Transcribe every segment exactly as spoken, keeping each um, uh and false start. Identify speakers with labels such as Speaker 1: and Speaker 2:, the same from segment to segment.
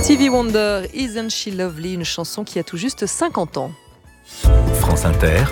Speaker 1: Stevie Wonder, Isn't She Lovely, une chanson qui a tout juste cinquante ans.
Speaker 2: France Inter,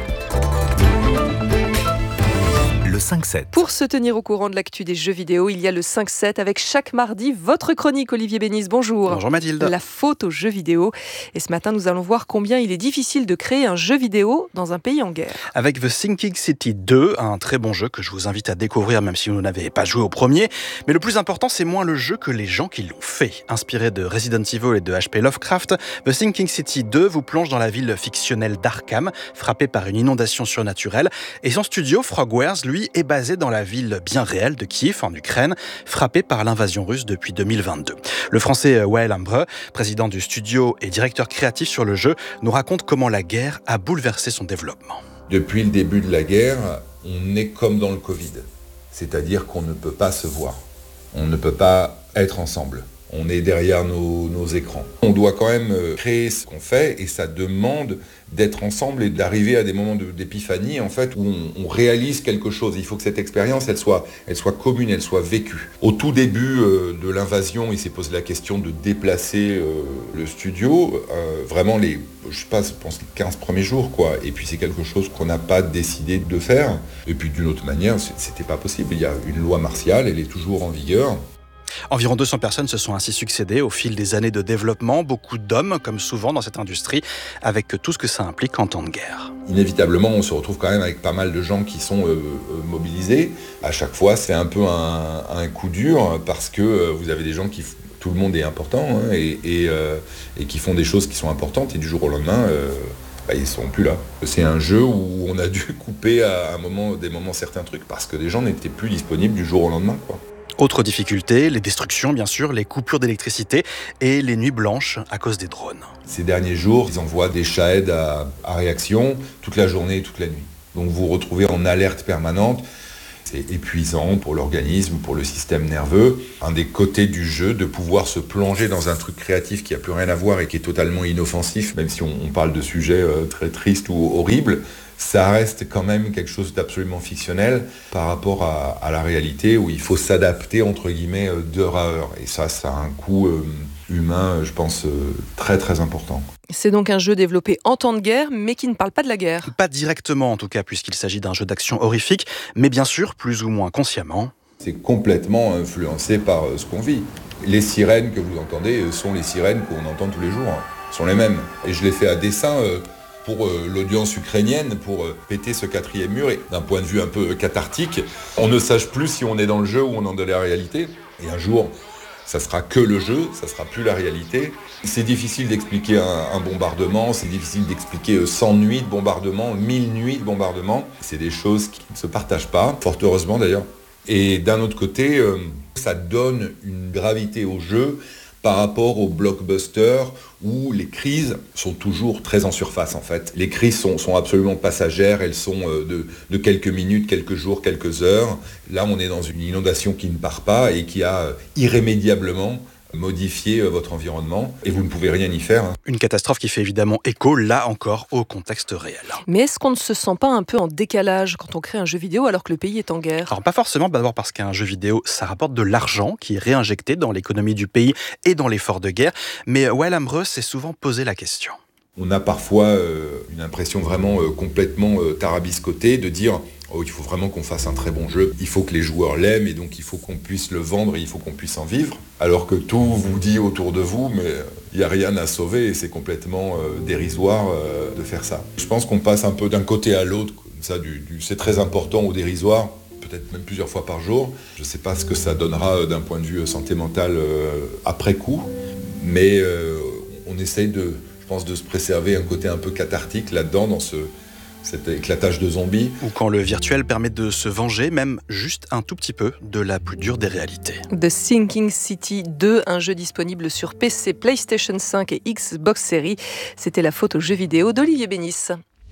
Speaker 2: le cinq sept.
Speaker 1: Pour se tenir au courant de l'actu des jeux vidéo, il y a le cinq sept avec chaque mardi votre chronique. Olivier Bénis, bonjour.
Speaker 3: Bonjour Mathilde.
Speaker 1: La faute aux jeux vidéo. Et ce matin, nous allons voir combien il est difficile de créer un jeu vidéo dans un pays en guerre.
Speaker 3: Avec The Sinking City deux, un très bon jeu que je vous invite à découvrir même si vous n'avez pas joué au premier. Mais le plus important, c'est moins le jeu que les gens qui l'ont fait. Inspiré de Resident Evil et de H P Lovecraft, The Sinking City deux vous plonge dans la ville fictionnelle d'Arkham, frappée par une inondation surnaturelle. Et son studio, Frogwares, lui, est basé dans la ville bien réelle de Kiev, en Ukraine, frappée par l'invasion russe depuis deux mille vingt-deux. Le français Wael Ambre, président du studio et directeur créatif sur le jeu, nous raconte comment la guerre a bouleversé son développement.
Speaker 4: Depuis le début de la guerre, on est comme dans le Covid. C'est-à-dire qu'on ne peut pas se voir. On ne peut pas être ensemble. On est derrière nos, nos écrans. On doit quand même créer ce qu'on fait et ça demande d'être ensemble et d'arriver à des moments de, d'épiphanie en fait, où on, on réalise quelque chose. Il faut que cette expérience elle soit, elle soit commune, elle soit vécue. Au tout début euh, de l'invasion, il s'est posé la question de déplacer euh, le studio. Euh, vraiment, les, je sais pas, je pense les quinze premiers jours, quoi. Et puis c'est quelque chose qu'on n'a pas décidé de faire. Et puis d'une autre manière, c'était pas possible. Il y a une loi martiale, elle est toujours en vigueur.
Speaker 3: Environ deux cents personnes se sont ainsi succédées au fil des années de développement, beaucoup d'hommes, comme souvent dans cette industrie, avec tout ce que ça implique en temps de guerre.
Speaker 4: Inévitablement, on se retrouve quand même avec pas mal de gens qui sont euh, mobilisés. À chaque fois, c'est un peu un, un coup dur, parce que euh, vous avez des gens qui... Tout le monde est important, hein, et, et, euh, et qui font des choses qui sont importantes, et du jour au lendemain... Euh, Bah, ils ne seront plus là. C'est un jeu où on a dû couper à un moment, des moments certains trucs, parce que les gens n'étaient plus disponibles du jour au lendemain, quoi.
Speaker 3: Autre difficulté, les destructions bien sûr, les coupures d'électricité et les nuits blanches à cause des drones.
Speaker 4: Ces derniers jours, ils envoient des Shahed à, à réaction toute la journée et toute la nuit. Donc vous vous retrouvez en alerte permanente. C'est épuisant pour l'organisme, pour le système nerveux. Un des côtés du jeu, de pouvoir se plonger dans un truc créatif qui n'a plus rien à voir et qui est totalement inoffensif, même si on, on parle de sujets euh, très tristes ou horribles, ça reste quand même quelque chose d'absolument fictionnel par rapport à, à la réalité où il faut s'adapter entre guillemets d'heure à heure. Et ça, ça a un coût euh, humain, je pense, euh, très très important.
Speaker 1: C'est donc un jeu développé en temps de guerre, mais qui ne parle pas de la guerre.
Speaker 3: Pas directement en tout cas, puisqu'il s'agit d'un jeu d'action horrifique, mais bien sûr, plus ou moins consciemment.
Speaker 4: C'est complètement influencé par ce qu'on vit. Les sirènes que vous entendez sont les sirènes qu'on entend tous les jours, hein, sont les mêmes. Et je l'ai fait à dessein euh, pour euh, l'audience ukrainienne, pour euh, péter ce quatrième mur, et d'un point de vue un peu cathartique, on ne sache plus si on est dans le jeu ou on est dans la réalité. Et un jour, ça sera que le jeu, ça sera plus la réalité. C'est difficile d'expliquer un, un bombardement, c'est difficile d'expliquer cent nuits de bombardement, mille nuits de bombardement. C'est des choses qui ne se partagent pas, fort heureusement d'ailleurs. Et d'un autre côté, euh, ça donne une gravité au jeu par rapport au blockbuster où les crises sont toujours très en surface en fait. Les crises sont, sont absolument passagères, elles sont euh, de, de quelques minutes, quelques jours, quelques heures. Là, on est dans une inondation qui ne part pas et qui a euh, irrémédiablement modifié euh, votre environnement et vous ne pouvez rien y faire. Hein.
Speaker 3: Une catastrophe qui fait évidemment écho, là encore, au contexte réel.
Speaker 1: Mais est-ce qu'on ne se sent pas un peu en décalage quand on crée un jeu vidéo alors que le pays est en guerre ?
Speaker 3: Alors pas forcément, d'abord parce qu'un jeu vidéo, ça rapporte de l'argent qui est réinjecté dans l'économie du pays et dans l'effort de guerre. Mais Wael Ambre s'est souvent posé la question.
Speaker 4: On a parfois euh, une impression vraiment euh, complètement euh, tarabiscotée de dire oh, il faut vraiment qu'on fasse un très bon jeu, il faut que les joueurs l'aiment et donc il faut qu'on puisse le vendre et il faut qu'on puisse en vivre. Alors que tout vous dit autour de vous, mais il n'y a rien à sauver et c'est complètement euh, dérisoire euh, de faire ça. Je pense qu'on passe un peu d'un côté à l'autre, comme ça, du, du c'est très important au dérisoire, peut-être même plusieurs fois par jour. Je ne sais pas ce que ça donnera euh, d'un point de vue santé mentale euh, après coup, mais euh, on essaye de... Je pense de se préserver un côté un peu cathartique là-dedans, dans ce, cet éclatage de zombies.
Speaker 3: Ou quand le virtuel permet de se venger, même juste un tout petit peu, de la plus dure des réalités.
Speaker 1: The Sinking City deux, un jeu disponible sur P C, PlayStation cinq et Xbox Series. C'était la faute aux jeux vidéo d'Olivier Bénis.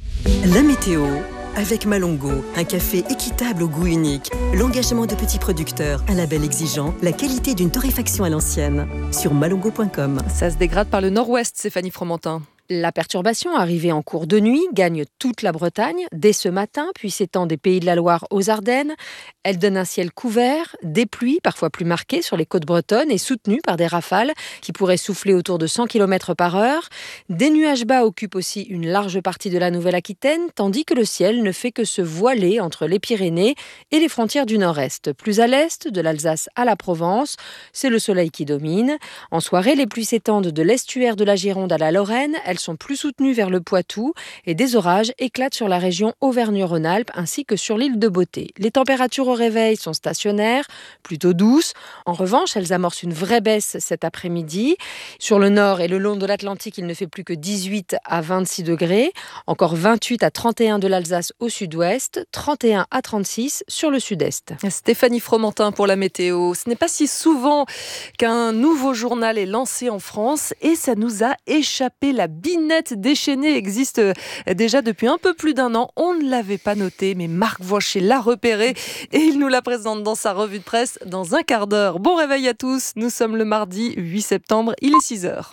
Speaker 5: La météo avec Malongo, un café équitable au goût unique, l'engagement de petits producteurs, un label exigeant, la qualité d'une torréfaction à l'ancienne. Sur malongo point com.
Speaker 1: Ça se dégrade par le nord-ouest, Stéphanie Fromentin.
Speaker 6: La perturbation, arrivée en cours de nuit, gagne toute la Bretagne dès ce matin, puis s'étend des Pays de la Loire aux Ardennes. Elle donne un ciel couvert, des pluies parfois plus marquées sur les côtes bretonnes et soutenues par des rafales qui pourraient souffler autour de cent kilomètres par heure. Des nuages bas occupent aussi une large partie de la Nouvelle-Aquitaine, tandis que le ciel ne fait que se voiler entre les Pyrénées et les frontières du nord-est. Plus à l'est, de l'Alsace à la Provence, c'est le soleil qui domine. En soirée, les pluies s'étendent de l'estuaire de la Gironde à la Lorraine. Elles sont plus soutenues vers le Poitou et des orages éclatent sur la région Auvergne-Rhône-Alpes ainsi que sur l'île de Beauté. Les températures au réveil sont stationnaires, plutôt douces. En revanche, elles amorcent une vraie baisse cet après-midi. Sur le nord et le long de l'Atlantique, il ne fait plus que dix-huit à vingt-six degrés. Encore vingt-huit à trente et un de l'Alsace au sud-ouest, trente et un à trente-six sur le sud-est.
Speaker 1: Stéphanie Fromentin pour la météo. Ce n'est pas si souvent qu'un nouveau journal est lancé en France et ça nous a échappé. La binette déchaînée existe déjà depuis un peu plus d'un an. On ne l'avait pas noté, mais Marc Voinchet l'a repéré et il nous la présente dans sa revue de presse dans un quart d'heure. Bon réveil à tous, nous sommes le mardi huit septembre, il est six heures.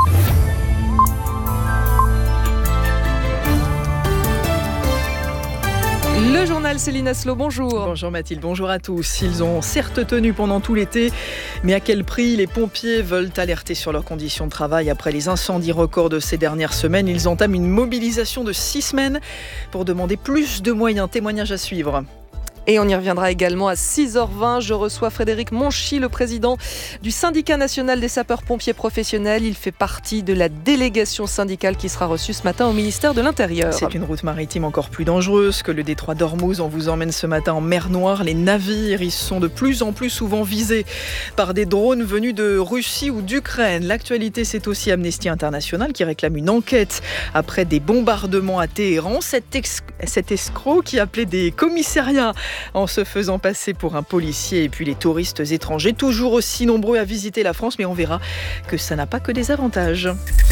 Speaker 1: Le journal Céline Aslo, bonjour.
Speaker 7: Bonjour Mathilde, bonjour à tous. Ils ont certes tenu pendant tout l'été, mais à quel prix? Les pompiers veulent alerter sur leurs conditions de travail. Après les incendies records de ces dernières semaines, ils entament une mobilisation de six semaines pour demander plus de moyens. Témoignage à suivre.
Speaker 1: Et on y reviendra également à six heures vingt. Je reçois Frédéric Monchy, le président du syndicat national des sapeurs-pompiers professionnels. Il fait partie de la délégation syndicale qui sera reçue ce matin au ministère de l'Intérieur.
Speaker 7: C'est une route maritime encore plus dangereuse que le détroit d'Ormuz. On vous emmène ce matin en mer Noire. Les navires, ils sont de plus en plus souvent visés par des drones venus de Russie ou d'Ukraine. L'actualité, c'est aussi Amnesty International qui réclame une enquête après des bombardements à Téhéran. Cet, ex- cet escroc qui appelait des commissariats en se faisant passer pour un policier, et puis les touristes étrangers, toujours aussi nombreux à visiter la France, mais on verra que ça n'a pas que des avantages.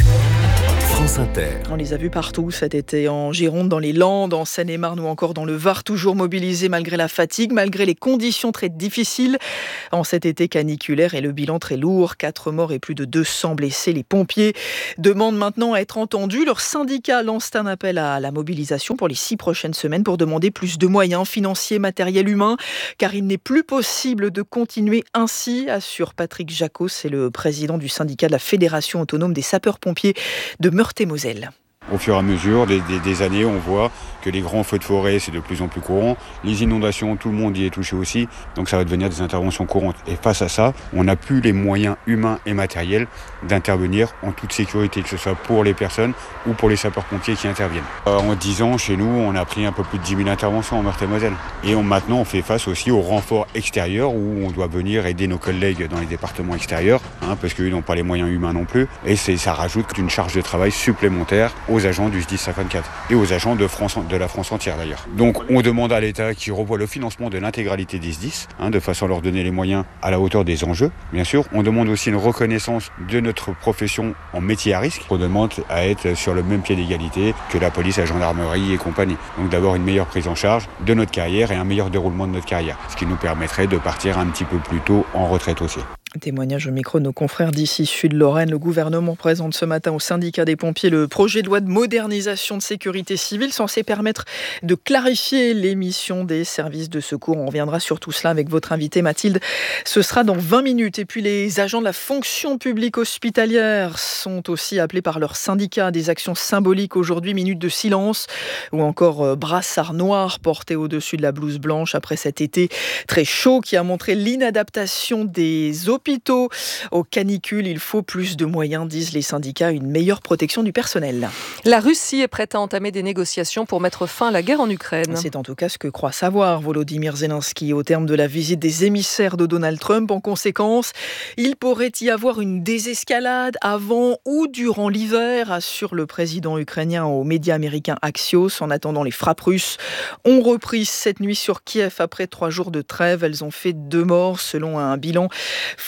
Speaker 2: France Inter.
Speaker 7: On les a vus partout cet été, en Gironde, dans les Landes, en Seine-et-Marne ou encore dans le Var, toujours mobilisés malgré la fatigue, malgré les conditions très difficiles en cet été caniculaire et le bilan très lourd, quatre morts et plus de deux cents blessés. Les pompiers demandent maintenant à être entendus. Leur syndicat lance un appel à la mobilisation pour les six prochaines semaines pour demander plus de moyens financiers, matériels, humains, car il n'est plus possible de continuer ainsi, assure Patrick Jacot, c'est le président du syndicat de la Fédération autonome des sapeurs-pompiers de Meurthe-et-Moselle.
Speaker 8: Au fur et à mesure des, des, des années, on voit que les grands feux de forêt, c'est de plus en plus courant. Les inondations, tout le monde y est touché aussi. Donc ça va devenir des interventions courantes. Et face à ça, on n'a plus les moyens humains et matériels d'intervenir en toute sécurité, que ce soit pour les personnes ou pour les sapeurs-pompiers qui interviennent. Euh, en dix ans, chez nous, on a pris un peu plus de dix mille interventions en Meurthe-et-Moselle. Et on, maintenant, on fait face aussi aux renforts extérieurs où on doit venir aider nos collègues dans les départements extérieurs, hein, parce qu'ils n'ont pas les moyens humains non plus. Et c'est, ça rajoute une charge de travail supplémentaire aux agents du S D I S cinquante-quatre et aux agents de, France, de la France entière d'ailleurs. Donc on demande à l'État qui revoie le financement de l'intégralité des S D I S, hein, de façon à leur donner les moyens à la hauteur des enjeux, bien sûr. On demande aussi une reconnaissance de notre profession en métier à risque. On demande à être sur le même pied d'égalité que la police, la gendarmerie et compagnie. Donc d'avoir une meilleure prise en charge de notre carrière et un meilleur déroulement de notre carrière, ce qui nous permettrait de partir un petit peu plus tôt en retraite aussi.
Speaker 7: Témoignage au micro de nos confrères d'ici Sud-Lorraine. Le gouvernement présente ce matin au syndicat des pompiers le projet de loi de modernisation de sécurité civile censé permettre de clarifier les missions des services de secours. On reviendra sur tout cela avec votre invitée Mathilde. Ce sera dans vingt minutes. Et puis les agents de la fonction publique hospitalière sont aussi appelés par leur syndicat à des actions symboliques aujourd'hui. Minute de silence ou encore brassard noir porté au-dessus de la blouse blanche après cet été très chaud qui a montré l'inadaptation des hôpitaux hôpitaux aux canicules. Il faut plus de moyens, disent les syndicats, une meilleure protection du personnel.
Speaker 1: La Russie est prête à entamer des négociations pour mettre fin à la guerre en Ukraine.
Speaker 7: C'est en tout cas ce que croit savoir Volodymyr Zelensky au terme de la visite des émissaires de Donald Trump. En conséquence, il pourrait y avoir une désescalade avant ou durant l'hiver, assure le président ukrainien aux médias américains Axios. En attendant, les frappes russes ont repris cette nuit sur Kiev après trois jours de trêve. Elles ont fait deux morts selon un bilan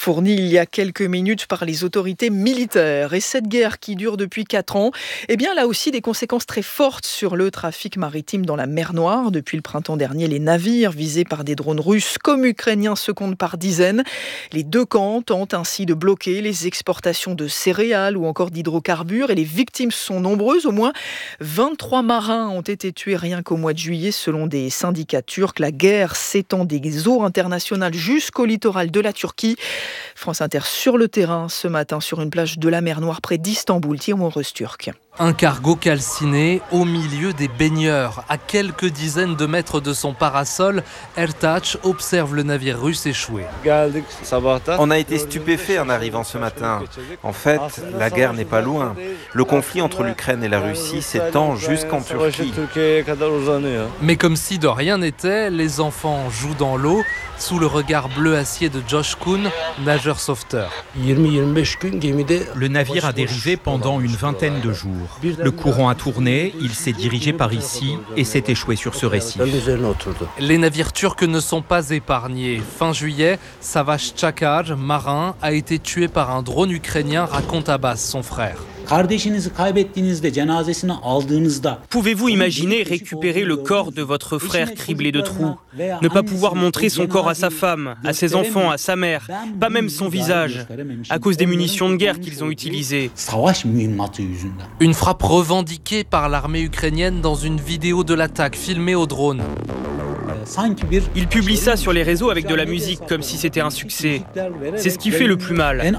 Speaker 7: fourni il y a quelques minutes par les autorités militaires. Et cette guerre qui dure depuis quatre ans, eh bien, elle a aussi des conséquences très fortes sur le trafic maritime dans la mer Noire. Depuis le printemps dernier, les navires visés par des drones russes comme ukrainiens se comptent par dizaines. Les deux camps tentent ainsi de bloquer les exportations de céréales ou encore d'hydrocarbures et les victimes sont nombreuses. Au moins vingt-trois marins ont été tués rien qu'au mois de juillet selon des syndicats turcs. La guerre s'étend des eaux internationales jusqu'au littoral de la Turquie. France Inter sur le terrain ce matin sur une plage de la mer Noire près d'Istanbul, Timur Öztürk.
Speaker 9: Un cargo calciné au milieu des baigneurs. À quelques dizaines de mètres de son parasol, Ertaç observe le navire russe échoué.
Speaker 10: On a été stupéfaits en arrivant ce matin. En fait, la guerre n'est pas loin. Le conflit entre l'Ukraine et la Russie s'étend jusqu'en Turquie.
Speaker 9: Mais comme si de rien n'était, les enfants jouent dans l'eau sous le regard bleu acier de Josh Kuhn, nageur sauveteur.
Speaker 11: Le navire a dérivé pendant une vingtaine de jours. Le courant a tourné, il s'est dirigé par ici et s'est échoué sur ce récif.
Speaker 9: Les navires turcs ne sont pas épargnés. Fin juillet, Savaş Çakar, marin, a été tué par un drone ukrainien, raconte Abbas, son frère.
Speaker 12: Pouvez-vous imaginer récupérer le corps de votre frère criblé de trous, ne pas pouvoir montrer son corps à sa femme, à ses enfants, à sa mère, pas même son visage, à cause des munitions de guerre qu'ils ont utilisées.
Speaker 9: Une frappe revendiquée par l'armée ukrainienne dans une vidéo de l'attaque filmée au drone.
Speaker 12: Il publie ça sur les réseaux avec de la musique, comme si c'était un succès. C'est ce qui fait le plus mal.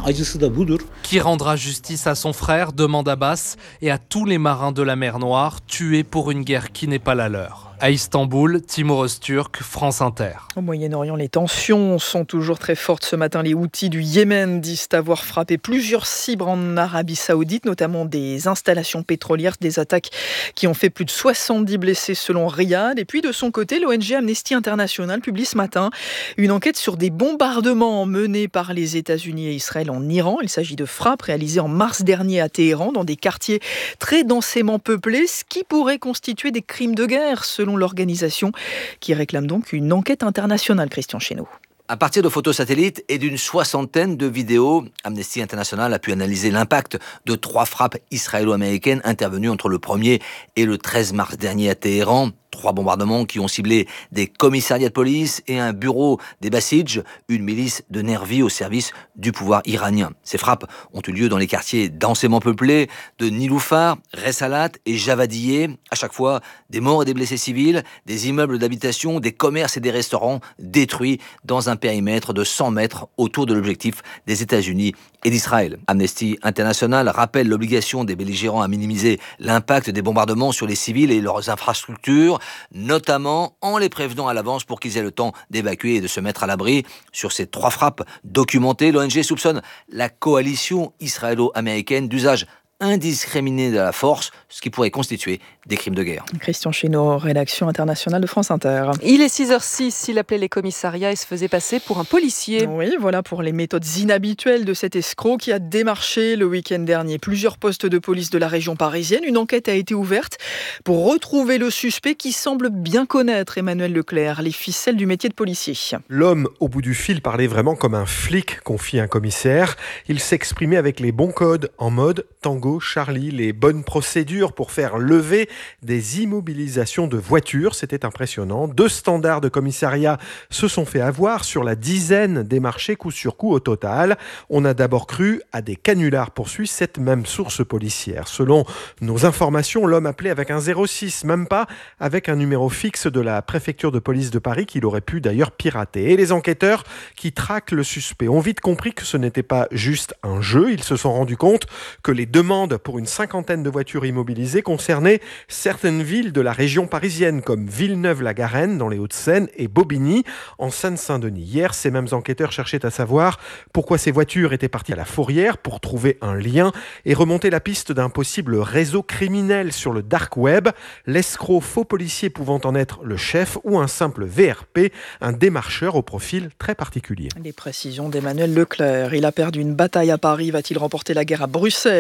Speaker 9: Qui rendra justice à son frère, demande Abbas, et à tous les marins de la mer Noire tués pour une guerre qui n'est pas la leur. À Istanbul, Timur Öztürk, France Inter.
Speaker 7: Au Moyen-Orient, les tensions sont toujours très fortes. Ce matin, les Houthis du Yémen disent avoir frappé plusieurs cibles en Arabie Saoudite, notamment des installations pétrolières, des attaques qui ont fait plus de soixante-dix blessés selon Riyad. Et puis de son côté, l'O N G Amnesty International publie ce matin une enquête sur des bombardements menés par les États-Unis et Israël en Iran. Il s'agit de frappes réalisées en mars dernier à Téhéran, dans des quartiers très densément peuplés, ce qui pourrait constituer des crimes de guerre, selon selon l'organisation qui réclame donc une enquête internationale. Christian Chesneau.
Speaker 13: À partir de photos satellites et d'une soixantaine de vidéos, Amnesty International a pu analyser l'impact de trois frappes israélo-américaines intervenues entre le premier et le treize mars dernier à Téhéran. Trois bombardements qui ont ciblé des commissariats de police et un bureau des Basij, une milice de nervis au service du pouvoir iranien. Ces frappes ont eu lieu dans les quartiers densément peuplés de Niloufar, Ressalat et Javadieh. À chaque fois, des morts et des blessés civils, des immeubles d'habitation, des commerces et des restaurants détruits dans un périmètre de cent mètres autour de l'objectif des États-Unis et d'Israël. Amnesty International rappelle l'obligation des belligérants à minimiser l'impact des bombardements sur les civils et leurs infrastructures, notamment en les prévenant à l'avance pour qu'ils aient le temps d'évacuer et de se mettre à l'abri. Sur ces trois frappes documentées, l'O N G soupçonne la coalition israélo-américaine d'usage indiscriminé de la force, ce qui pourrait constituer des crimes de guerre.
Speaker 7: Christian Chesneau, rédaction internationale de France Inter.
Speaker 1: Il est six heures six, il appelait les commissariats et se faisait passer pour un policier.
Speaker 7: Oui, voilà pour les méthodes inhabituelles de cet escroc qui a démarché le week-end dernier plusieurs postes de police de la région parisienne. Une enquête a été ouverte pour retrouver le suspect qui semble bien connaître, Emmanuel Leclerc, les ficelles du métier de policier.
Speaker 14: L'homme au bout du fil parlait vraiment comme un flic, confie un commissaire. Il s'exprimait avec les bons codes en mode tango Charlie, les bonnes procédures pour faire lever des immobilisations de voitures. C'était impressionnant. Deux standards de commissariat se sont fait avoir sur la dizaine démarchés coup sur coup au total. On a d'abord cru à des canulars, poursuit cette même source policière. Selon nos informations, l'homme appelait avec un zéro six, même pas avec un numéro fixe de la préfecture de police de Paris qu'il aurait pu d'ailleurs pirater. Et les enquêteurs qui traquent le suspect ont vite compris que ce n'était pas juste un jeu. Ils se sont rendus compte que les demandes pour une cinquantaine de voitures immobilisées concernaient certaines villes de la région parisienne comme Villeneuve-la-Garenne dans les Hauts-de-Seine et Bobigny en Seine-Saint-Denis. Hier, ces mêmes enquêteurs cherchaient à savoir pourquoi ces voitures étaient parties à la Fourrière pour trouver un lien et remonter la piste d'un possible réseau criminel sur le dark web, l'escroc faux policier pouvant en être le chef ou un simple V R P, un démarcheur au profil très particulier.
Speaker 7: Les précisions d'Emmanuel Leclerc. Il a perdu une bataille à Paris, va-t-il remporter la guerre à Bruxelles? Emmanuel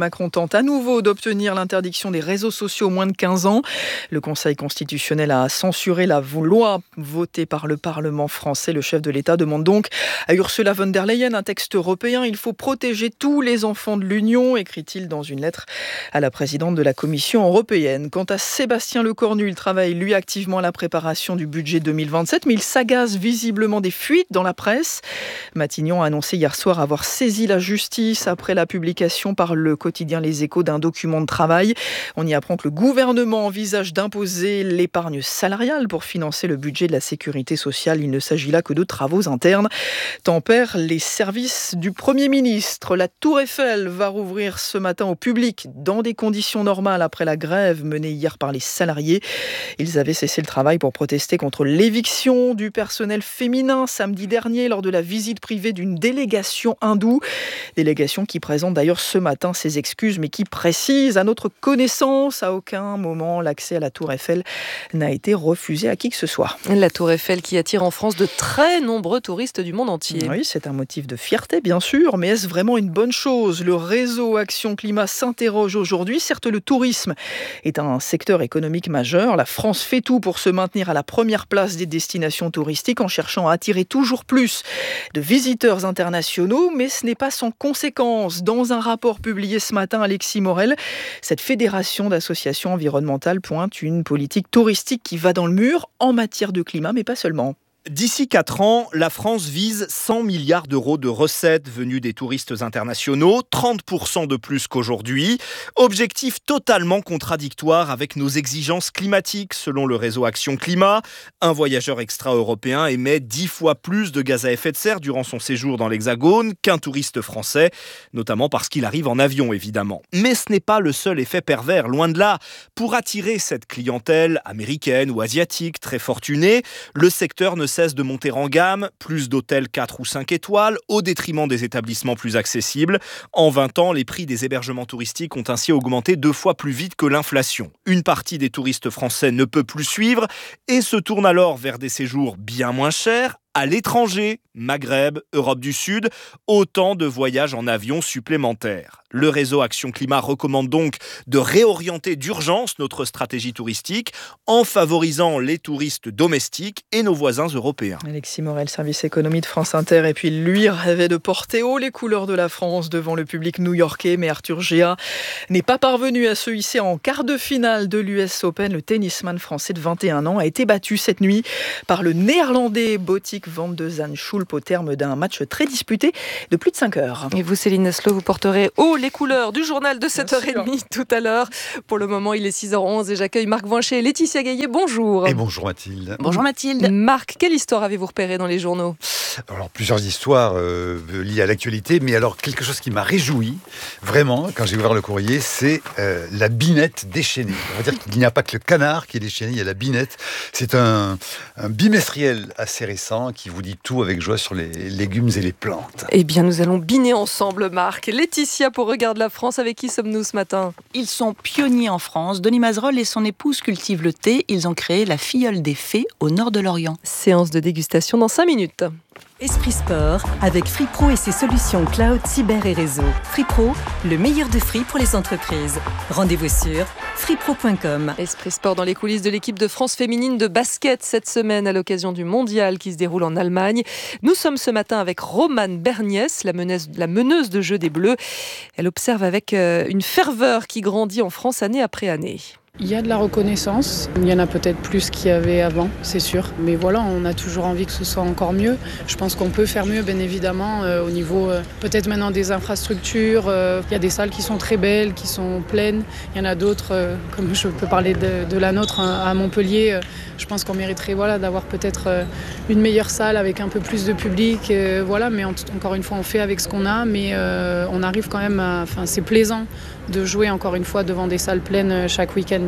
Speaker 7: Macron tente à nouveau d'obtenir l'interdiction des réseaux sociaux aux moins de quinze ans. Le Conseil constitutionnel a censuré la loi votée par le Parlement français. Le chef de l'État demande donc à Ursula von der Leyen un texte européen. Il faut protéger tous les enfants de l'Union, écrit-il dans une lettre à la présidente de la Commission européenne. Quant à Sébastien Lecornu, il travaille lui activement à la préparation du budget deux mille vingt-sept, mais il s'agace visiblement des fuites dans la presse. Matignon a annoncé hier soir avoir saisi la justice après la publication par le quotidien Les Échos d'un document de travail. On y apprend que le gouvernement envisage d'imposer l'épargne salariale pour financer le budget de la sécurité sociale. Il ne s'agit là que de travaux internes. Tempèrent les services du Premier ministre. La Tour Eiffel va rouvrir ce matin au public dans des conditions normales après la grève menée hier par les salariés. Ils avaient cessé le travail pour protester contre l'éviction du personnel féminin samedi dernier lors de la visite privée d'une délégation hindoue. Délégation qui présente d'ailleurs ce matin ses excuses, mais qui précise à notre connaissance, à aucun moment l'accès à la Tour Eiffel n'a été refusé à qui que ce soit.
Speaker 1: La Tour Eiffel qui attire en France de très nombreux touristes du monde entier.
Speaker 7: Oui, c'est un motif de fierté bien sûr, mais est-ce vraiment une bonne chose ? Le réseau Action Climat s'interroge aujourd'hui. Certes, le tourisme est un secteur économique majeur. La France fait tout pour se maintenir à la première place des destinations touristiques en cherchant à attirer toujours plus de visiteurs internationaux, mais ce n'est pas sans conséquence. Dans un rapport publié ce matin, Alexis Morel, cette fédération d'associations environnementales pointe une politique touristique qui va dans le mur en matière de climat, mais pas seulement.
Speaker 15: D'ici quatre ans, la France vise cent milliards d'euros de recettes venues des touristes internationaux, trente pour cent de plus qu'aujourd'hui. Objectif totalement contradictoire avec nos exigences climatiques, selon le réseau Action Climat. Un voyageur extra-européen émet dix fois plus de gaz à effet de serre durant son séjour dans l'Hexagone qu'un touriste français, notamment parce qu'il arrive en avion, évidemment. Mais ce n'est pas le seul effet pervers, loin de là. Pour attirer cette clientèle américaine ou asiatique très fortunée, le secteur ne cesse de monter en gamme, plus d'hôtels quatre ou cinq étoiles, au détriment des établissements plus accessibles. En vingt ans, les prix des hébergements touristiques ont ainsi augmenté deux fois plus vite que l'inflation. Une partie des touristes français ne peut plus suivre et se tourne alors vers des séjours bien moins chers, à l'étranger, Maghreb, Europe du Sud, autant de voyages en avion supplémentaires. Le réseau Action Climat recommande donc de réorienter d'urgence notre stratégie touristique en favorisant les touristes domestiques et nos voisins européens.
Speaker 7: Alexis Morel, service économie de France Inter. Et puis lui rêvait de porter haut les couleurs de la France devant le public new-yorkais, mais Arthur Géa n'est pas parvenu à se hisser en quart de finale de l'U S Open. Le tennisman français de vingt et un ans a été battu cette nuit par le néerlandais Botic van de Zandschulp au terme d'un match très disputé de plus de cinq heures.
Speaker 1: Et vous, Céline Neslo, vous porterez haut les couleurs du journal de sept heures trente tout à l'heure. Pour le moment, il est six heures onze et j'accueille Marc Voincher et Laetitia Gaillet. Bonjour.
Speaker 16: Et bonjour Mathilde.
Speaker 1: Bonjour Mathilde. Marc, quelle histoire avez-vous repéré dans les journaux ?
Speaker 16: Alors, plusieurs histoires euh, liées à l'actualité, mais alors quelque chose qui m'a réjoui, vraiment, quand j'ai ouvert le courrier, c'est euh, la binette déchaînée. On va dire qu'il n'y a pas que le canard qui est déchaîné, il y a la binette. C'est un, un bimestriel assez récent qui vous dit tout avec joie sur les légumes et les plantes.
Speaker 1: Eh bien, nous allons biner ensemble, Marc. Laetitia, pour Regarde la France, avec qui sommes-nous ce matin ?
Speaker 17: Ils sont pionniers en France. Denis Mazerolle et son épouse cultivent le thé. Ils ont créé la Filleule des Fées au nord de l'Orient.
Speaker 1: Séance de dégustation dans cinq minutes.
Speaker 5: Esprit Sport, avec FreePro et ses solutions cloud, cyber et réseau. FreePro, le meilleur de Free pour les entreprises. Rendez-vous sur freepro point com.
Speaker 1: Esprit Sport dans les coulisses de l'équipe de France féminine de basket cette semaine à l'occasion du mondial qui se déroule en Allemagne. Nous sommes ce matin avec Romane Berniès, la meneuse, la meneuse de jeu des Bleus. Elle observe avec une ferveur qui grandit en France année après année.
Speaker 18: Il y a de la reconnaissance, il y en a peut-être plus qu'il y avait avant, c'est sûr. Mais voilà, on a toujours envie que ce soit encore mieux. Je pense qu'on peut faire mieux, bien évidemment, euh, au niveau euh, peut-être maintenant des infrastructures. Euh, il y a des salles qui sont très belles, qui sont pleines. Il y en a d'autres, euh, comme je peux parler de, de la nôtre hein, à Montpellier. Euh, je pense qu'on mériterait voilà, d'avoir peut-être euh, une meilleure salle avec un peu plus de public. Euh, voilà, mais en, encore une fois, on fait avec ce qu'on a, mais euh, on arrive quand même à... Enfin, c'est plaisant de jouer encore une fois devant des salles pleines chaque week-end.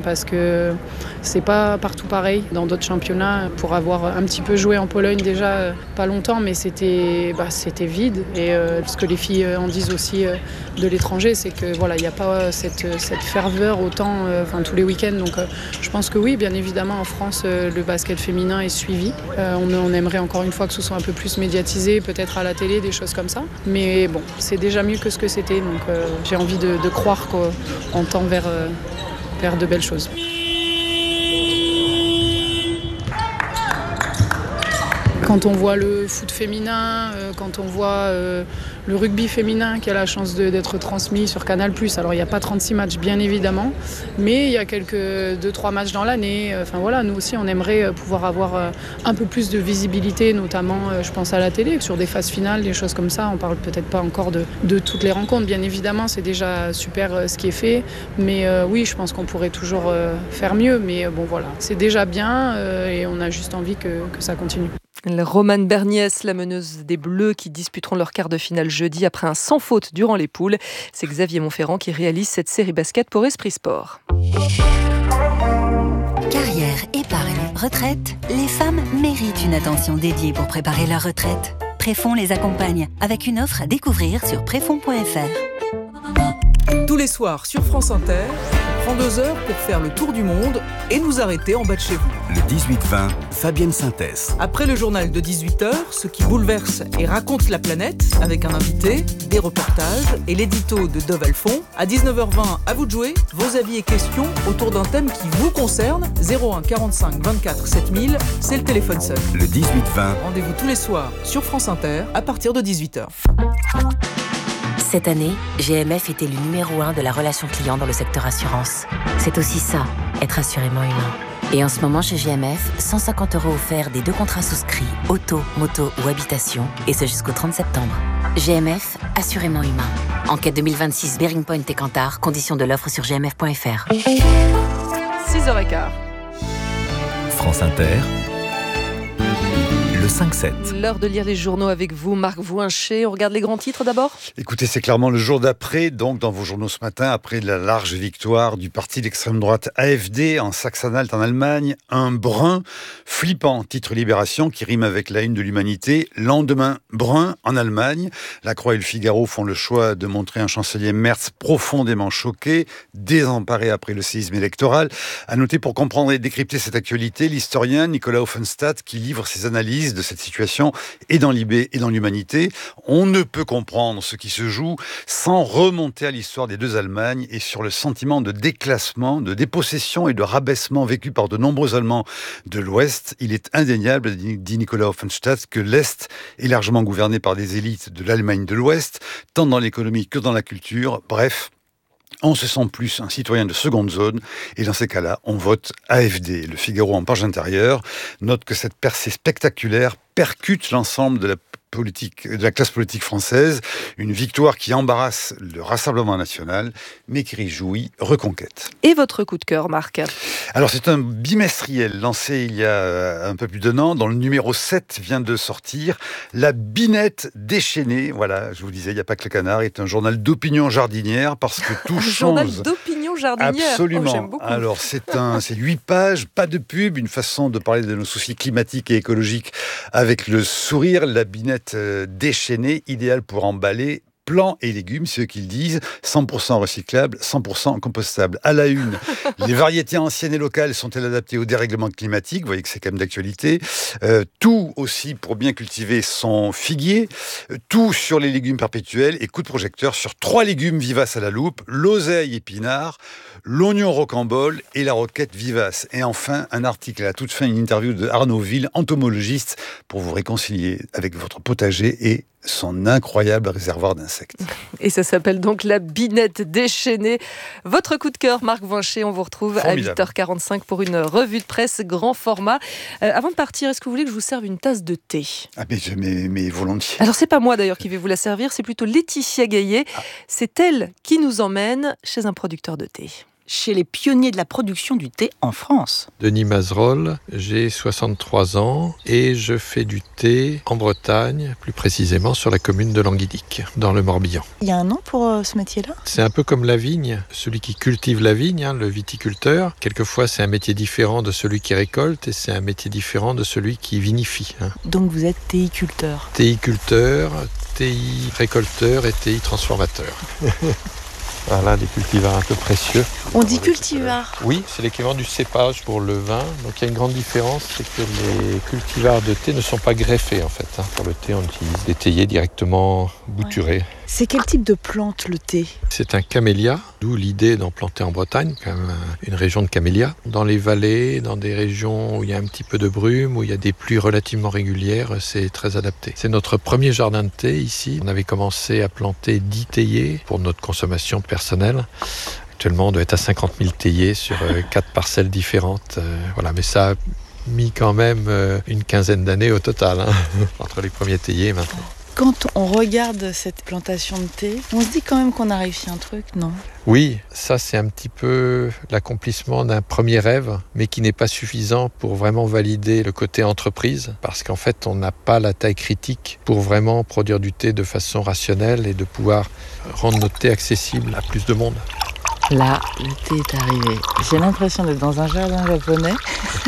Speaker 18: parce que c'est pas partout pareil. Dans d'autres championnats, pour avoir un petit peu joué en Pologne déjà, pas longtemps, mais c'était, bah, c'était vide. Et euh, ce que les filles en disent aussi euh, de l'étranger, c'est que voilà, il n'y a pas cette, cette ferveur autant, euh, enfin tous les week-ends. Donc euh, je pense que oui, bien évidemment, en France, euh, le basket féminin est suivi. Euh, on, on aimerait encore une fois que ce soit un peu plus médiatisé, peut-être à la télé, des choses comme ça. Mais bon, c'est déjà mieux que ce que c'était. Donc euh, j'ai envie de, de croire qu'on tend vers, euh, vers de belles choses. Quand on voit le foot féminin, euh, quand on voit euh, le rugby féminin qui a la chance de, d'être transmis sur Canal plus, alors il n'y a pas trente-six matchs bien évidemment, mais il y a quelques deux trois matchs dans l'année. Enfin voilà, nous aussi on aimerait pouvoir avoir euh, un peu plus de visibilité, notamment euh, je pense à la télé, sur des phases finales, des choses comme ça. On parle peut-être pas encore de, de toutes les rencontres, bien évidemment c'est déjà super euh, ce qui est fait, mais euh, oui je pense qu'on pourrait toujours euh, faire mieux, mais euh, bon voilà, c'est déjà bien euh, et on a juste envie que, que ça continue.
Speaker 1: Romane Berniès, la meneuse des Bleus qui disputeront leur quart de finale jeudi après un sans faute durant les poules. C'est Xavier Montferrand qui réalise cette série basket pour Esprit Sport.
Speaker 19: Carrière, épargne, retraite, les femmes méritent une attention dédiée pour préparer leur retraite. Préfond les accompagne avec une offre à découvrir sur préfond point f r.
Speaker 20: Tous les soirs sur France Inter, on prend deux heures pour faire le tour du monde et nous arrêter en bas de chez vous.
Speaker 2: Le dix-huit vingt, Fabienne Synthèse.
Speaker 20: Après le journal de dix-huit heures, ce qui bouleverse et raconte la planète, avec un invité, des reportages et l'édito de Dove Alphon. À dix-neuf heures vingt, à vous de jouer, vos avis et questions autour d'un thème qui vous concerne. zéro un quarante-cinq vingt-quatre sept mille, c'est le téléphone seul.
Speaker 2: Le dix-huit vingt.
Speaker 20: Rendez-vous tous les soirs sur France Inter à partir de dix-huit heures.
Speaker 21: Cette année, G M F était le numéro un de la relation client dans le secteur assurance. C'est aussi ça, être assurément humain. Et en ce moment, chez G M F, cent cinquante euros offerts des deux contrats souscrits, auto, moto ou habitation, et ce jusqu'au trente septembre. G M F, assurément humain. Enquête deux mille vingt-six, Bearing Point et Kantar, conditions de l'offre sur g m f point f r.
Speaker 1: six heures quinze.
Speaker 2: France Inter. Le cinq sept.
Speaker 1: L'heure de lire les journaux avec vous, Marc Vouincher. On regarde les grands titres d'abord ?
Speaker 16: Écoutez, c'est clairement le jour d'après, donc dans vos journaux ce matin, après la large victoire du parti d'extrême droite A F D en Saxe-Anhalt en Allemagne, un brun flippant, titre Libération, qui rime avec la une de l'Humanité. Lendemain brun en Allemagne. La Croix et le Figaro font le choix de montrer un chancelier Merz profondément choqué, désemparé après le séisme électoral. À noter pour comprendre et décrypter cette actualité, l'historien Nicolas Offenstadt qui livre ses analyses de cette situation et dans Libé et dans l'Humanité. On ne peut comprendre ce qui se joue sans remonter à l'histoire des deux Allemagnes et sur le sentiment de déclassement, de dépossession et de rabaissement vécu par de nombreux Allemands de l'Ouest. Il est indéniable, dit Nicolas Offenstadt, que l'Est est largement gouverné par des élites de l'Allemagne de l'Ouest, tant dans l'économie que dans la culture. Bref, on se sent plus un citoyen de seconde zone et dans ces cas-là, on vote A F D. Le Figaro en page intérieure note que cette percée spectaculaire percute l'ensemble de la politique, de la classe politique française, une victoire qui embarrasse le Rassemblement national, mais qui réjouit Reconquête.
Speaker 1: Et votre coup de cœur, Marc ?
Speaker 16: Alors c'est un bimestriel lancé il y a un peu plus d'un an, dont le numéro sept vient de sortir, La Binette déchaînée. Voilà, je vous disais, il n'y a pas que le canard, est un journal d'opinion jardinière parce que tout
Speaker 1: un
Speaker 16: change.
Speaker 1: Journal d'opinion jardinière.
Speaker 16: Absolument.
Speaker 1: Oh, j'aime beaucoup.
Speaker 16: Alors c'est un, c'est huit pages, pas de pub, une façon de parler de nos soucis climatiques et écologiques avec le sourire. La Binette déchaînée, idéale pour emballer plants et légumes, c'est ce qu'ils disent, cent pour cent recyclables, cent pour cent compostables. À la une, les variétés anciennes et locales sont-elles adaptées au dérèglement climatique ? Vous voyez que c'est quand même d'actualité. Euh, tout aussi pour bien cultiver son figuier. Tout sur les légumes perpétuels et coup de projecteur sur trois légumes vivaces à la loupe, l'oseille épinard, l'oignon rocambole et la roquette vivace. Et enfin, un article à la toute fin, une interview de Arnaud Ville, entomologiste, pour vous réconcilier avec votre potager et son incroyable réservoir d'insectes.
Speaker 1: Et ça s'appelle donc La Binette déchaînée. Votre coup de cœur, Marc Vouincher, on vous retrouve Formidable. À huit heures quarante-cinq pour une revue de presse grand format. Euh, avant de partir, est-ce que vous voulez que je vous serve une tasse de thé ?
Speaker 16: Ah mais, mais, mais volontiers.
Speaker 1: Alors c'est pas moi d'ailleurs qui vais vous la servir, c'est plutôt Laetitia Gaillet. Ah. C'est elle qui nous emmène chez un producteur de thé.
Speaker 17: chez les pionniers de la production du thé en France.
Speaker 4: Denis Mazerolle, j'ai soixante-trois ans et je fais du thé en Bretagne, plus précisément sur la commune de Languidic, dans le Morbihan.
Speaker 17: Il y a un nom pour euh, ce métier-là ?
Speaker 4: C'est un peu comme la vigne, celui qui cultive la vigne, hein, le viticulteur. Quelquefois, c'est un métier différent de celui qui récolte et c'est un métier différent de celui qui vinifie. Hein.
Speaker 17: Donc vous êtes théiculteur ?
Speaker 4: Théiculteur, T I récolteur et T I transformateur. Voilà, des cultivars un peu précieux.
Speaker 17: On dit cultivar ?
Speaker 4: Oui, c'est l'équivalent du cépage pour le vin. Donc il y a une grande différence, c'est que les cultivars de thé ne sont pas greffés en fait. Hein. Pour le thé, on utilise des théiers directement bouturés. Ouais.
Speaker 17: C'est quel type de plante le thé ?
Speaker 4: C'est un camélia, d'où l'idée d'en planter en Bretagne, quand même une région de camélias. Dans les vallées, dans des régions où il y a un petit peu de brume, où il y a des pluies relativement régulières, c'est très adapté. C'est notre premier jardin de thé ici. On avait commencé à planter dix théiers pour notre consommation personnelle. Actuellement, on doit être à cinquante mille théiers sur quatre parcelles différentes. Euh, voilà, mais ça a mis quand même euh, une quinzaine d'années au total, hein, entre les premiers théiers et maintenant.
Speaker 17: Quand on regarde cette plantation de thé, on se dit quand même qu'on a réussi un truc, non ?
Speaker 4: Oui, ça c'est un petit peu l'accomplissement d'un premier rêve, mais qui n'est pas suffisant pour vraiment valider le côté entreprise, parce qu'en fait on n'a pas la taille critique pour vraiment produire du thé de façon rationnelle et de pouvoir rendre notre thé accessible à plus de monde.
Speaker 17: Là, le thé est arrivé. J'ai l'impression d'être dans un jardin japonais,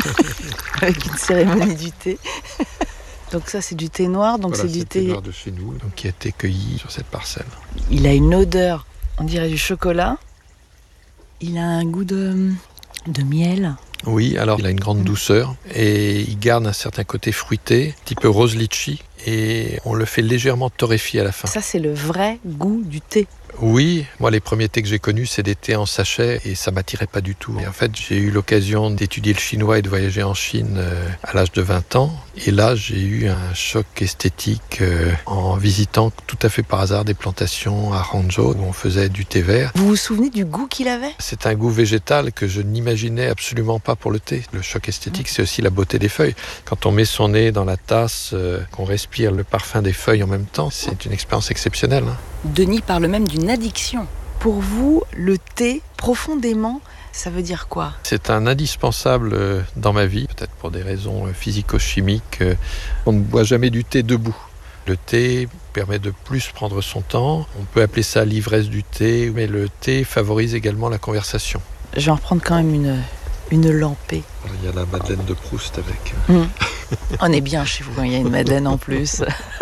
Speaker 17: avec une cérémonie du thé. Donc ça, c'est du thé noir, donc
Speaker 4: voilà,
Speaker 17: c'est du
Speaker 4: thé
Speaker 17: thé
Speaker 4: noir de chez nous, donc qui a été cueilli sur cette parcelle.
Speaker 17: Il a une odeur, on dirait du chocolat. Il a un goût de, de miel.
Speaker 4: Oui, alors il a une grande douceur et il garde un certain côté fruité, un petit peu rose litchi, et on le fait légèrement torréfier à la fin.
Speaker 17: Ça, c'est le vrai goût du thé.
Speaker 4: Oui, moi les premiers thés que j'ai connus, c'est des thés en sachet et ça m'attirait pas du tout. Et en fait, j'ai eu l'occasion d'étudier le chinois et de voyager en Chine euh, à l'âge de vingt ans. Et là, j'ai eu un choc esthétique euh, en visitant tout à fait par hasard des plantations à Hangzhou où on faisait du thé vert.
Speaker 17: Vous vous souvenez du goût qu'il avait ?
Speaker 4: C'est un goût végétal que je n'imaginais absolument pas pour le thé. Le choc esthétique, c'est aussi la beauté des feuilles. Quand on met son nez dans la tasse, euh, qu'on respire le parfum des feuilles en même temps, c'est une expérience exceptionnelle. Hein.
Speaker 17: Denis parle même d'une addiction. Pour vous, le thé, profondément, ça veut dire quoi ?
Speaker 4: C'est un indispensable dans ma vie, peut-être pour des raisons physico-chimiques. On ne boit jamais du thé debout. Le thé permet de plus prendre son temps. On peut appeler ça l'ivresse du thé, mais le thé favorise également la conversation.
Speaker 17: Je vais en reprendre quand même une, une lampée.
Speaker 4: Il y a la Madeleine de Proust avec.
Speaker 17: Mmh. On est bien chez vous quand il y a une Madeleine en plus.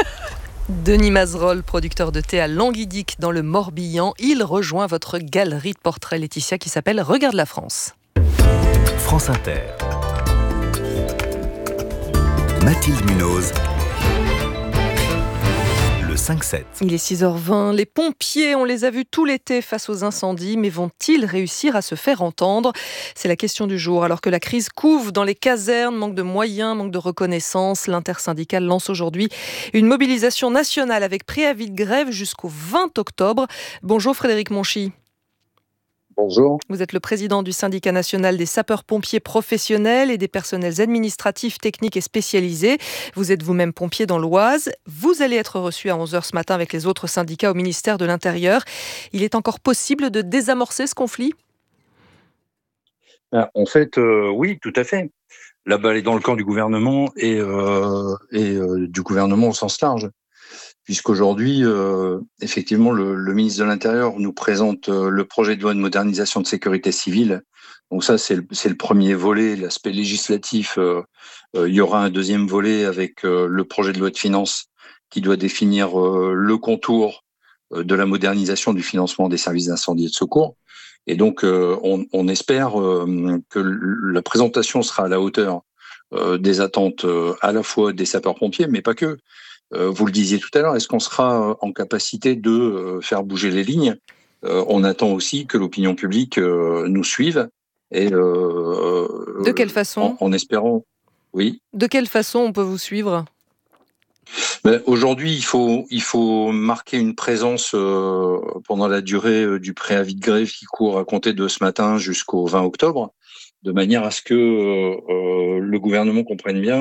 Speaker 1: Denis Mazerolle, producteur de thé à Languidic dans le Morbihan, il rejoint votre galerie de portraits, Laetitia, qui s'appelle Regarde la France.
Speaker 2: France Inter. Mathilde Munoz. cinq sept.
Speaker 1: Il est six heures vingt. Les pompiers, on les a vus tout l'été face aux incendies, mais vont-ils réussir à se faire entendre ? C'est la question du jour. Alors que la crise couve dans les casernes, manque de moyens, manque de reconnaissance, l'intersyndicale lance aujourd'hui une mobilisation nationale avec préavis de grève jusqu'au vingt octobre. Bonjour Frédéric Monchy.
Speaker 22: Bonjour.
Speaker 1: Vous êtes le président du syndicat national des sapeurs-pompiers professionnels et des personnels administratifs, techniques et spécialisés. Vous êtes vous-même pompier dans l'Oise. Vous allez être reçu à onze heures ce matin avec les autres syndicats au ministère de l'Intérieur. Il est encore possible de désamorcer ce conflit ?
Speaker 22: En fait, euh, oui, tout à fait. La balle est dans le camp du gouvernement et, euh, et euh, du gouvernement au sens large. Puisqu'aujourd'hui, euh, effectivement, le, le ministre de l'Intérieur nous présente euh, le projet de loi de modernisation de sécurité civile. Donc ça, c'est le, c'est le premier volet, l'aspect législatif. Euh, euh, il y aura un deuxième volet avec euh, le projet de loi de finances qui doit définir euh, le contour euh, de la modernisation du financement des services d'incendie et de secours. Et donc, euh, on, on espère euh, que la présentation sera à la hauteur euh, des attentes euh, à la fois des sapeurs-pompiers, mais pas que. Euh, vous le disiez tout à l'heure, est-ce qu'on sera en capacité de euh, faire bouger les lignes ? euh, On attend aussi que l'opinion publique euh, nous suive. Et, euh,
Speaker 1: de quelle façon ?
Speaker 22: en, en espérant, oui.
Speaker 1: De quelle façon on peut vous suivre ?
Speaker 22: Ben, aujourd'hui, il faut, il faut marquer une présence euh, pendant la durée euh, du préavis de grève qui court à compter de ce matin jusqu'au vingt octobre, de manière à ce que euh, euh, le gouvernement comprenne bien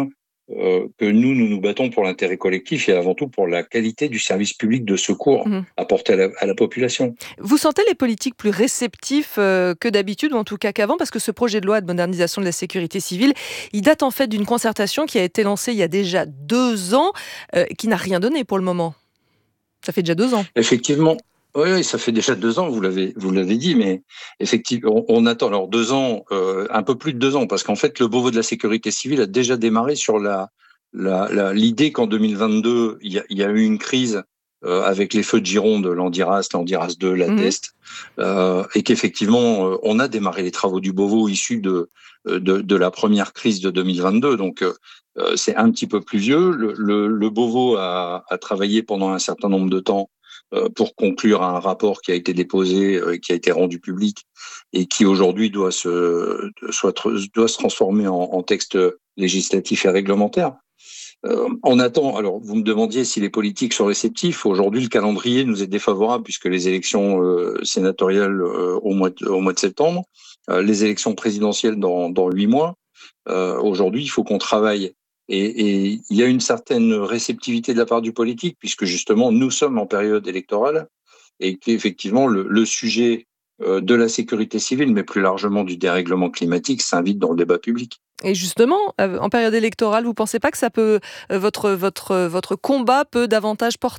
Speaker 22: euh, que nous, nous nous battons pour l'intérêt collectif et avant tout pour la qualité du service public de secours mmh. apporté à la, à la population.
Speaker 1: Vous sentez les politiques plus réceptifs euh, que d'habitude, ou en tout cas qu'avant, parce que ce projet de loi de modernisation de la sécurité civile, il date en fait d'une concertation qui a été lancée il y a déjà deux ans, euh, qui n'a rien donné pour le moment. Ça fait déjà deux ans.
Speaker 22: Effectivement. Oui, ça fait déjà deux ans, vous l'avez, vous l'avez dit, mais effectivement, on, on attend alors deux ans, euh, un peu plus de deux ans, parce qu'en fait, le Beauvau de la sécurité civile a déjà démarré sur la, la, la l'idée qu'en deux mille vingt-deux, il y a, il y a eu une crise euh, avec les feux de Gironde, l'Andiras, l'Andiras deux, la mmh. Test, euh, et qu'effectivement, euh, on a démarré les travaux du Beauvau issus de, de, de la première crise de deux mille vingt-deux, donc euh, c'est un petit peu plus vieux. Le, le, le Beauvau a, a travaillé pendant un certain nombre de temps pour conclure un rapport qui a été déposé, qui a été rendu public et qui aujourd'hui doit se, soit, doit se transformer en, en texte législatif et réglementaire. Euh, on attend, alors vous me demandiez si les politiques sont réceptifs. Aujourd'hui, le calendrier nous est défavorable puisque les élections euh, sénatoriales euh, au, mois de, au mois de septembre, euh, les élections présidentielles dans, dans huit mois. Euh, aujourd'hui, il faut qu'on travaille. Et, et il y a une certaine réceptivité de la part du politique, puisque justement nous sommes en période électorale et qu'effectivement le, le sujet de la sécurité civile, mais plus largement du dérèglement climatique, s'invite dans le débat public.
Speaker 1: Et justement, en période électorale, vous ne pensez pas que ça peut, votre, votre, votre combat peut davantage porter ?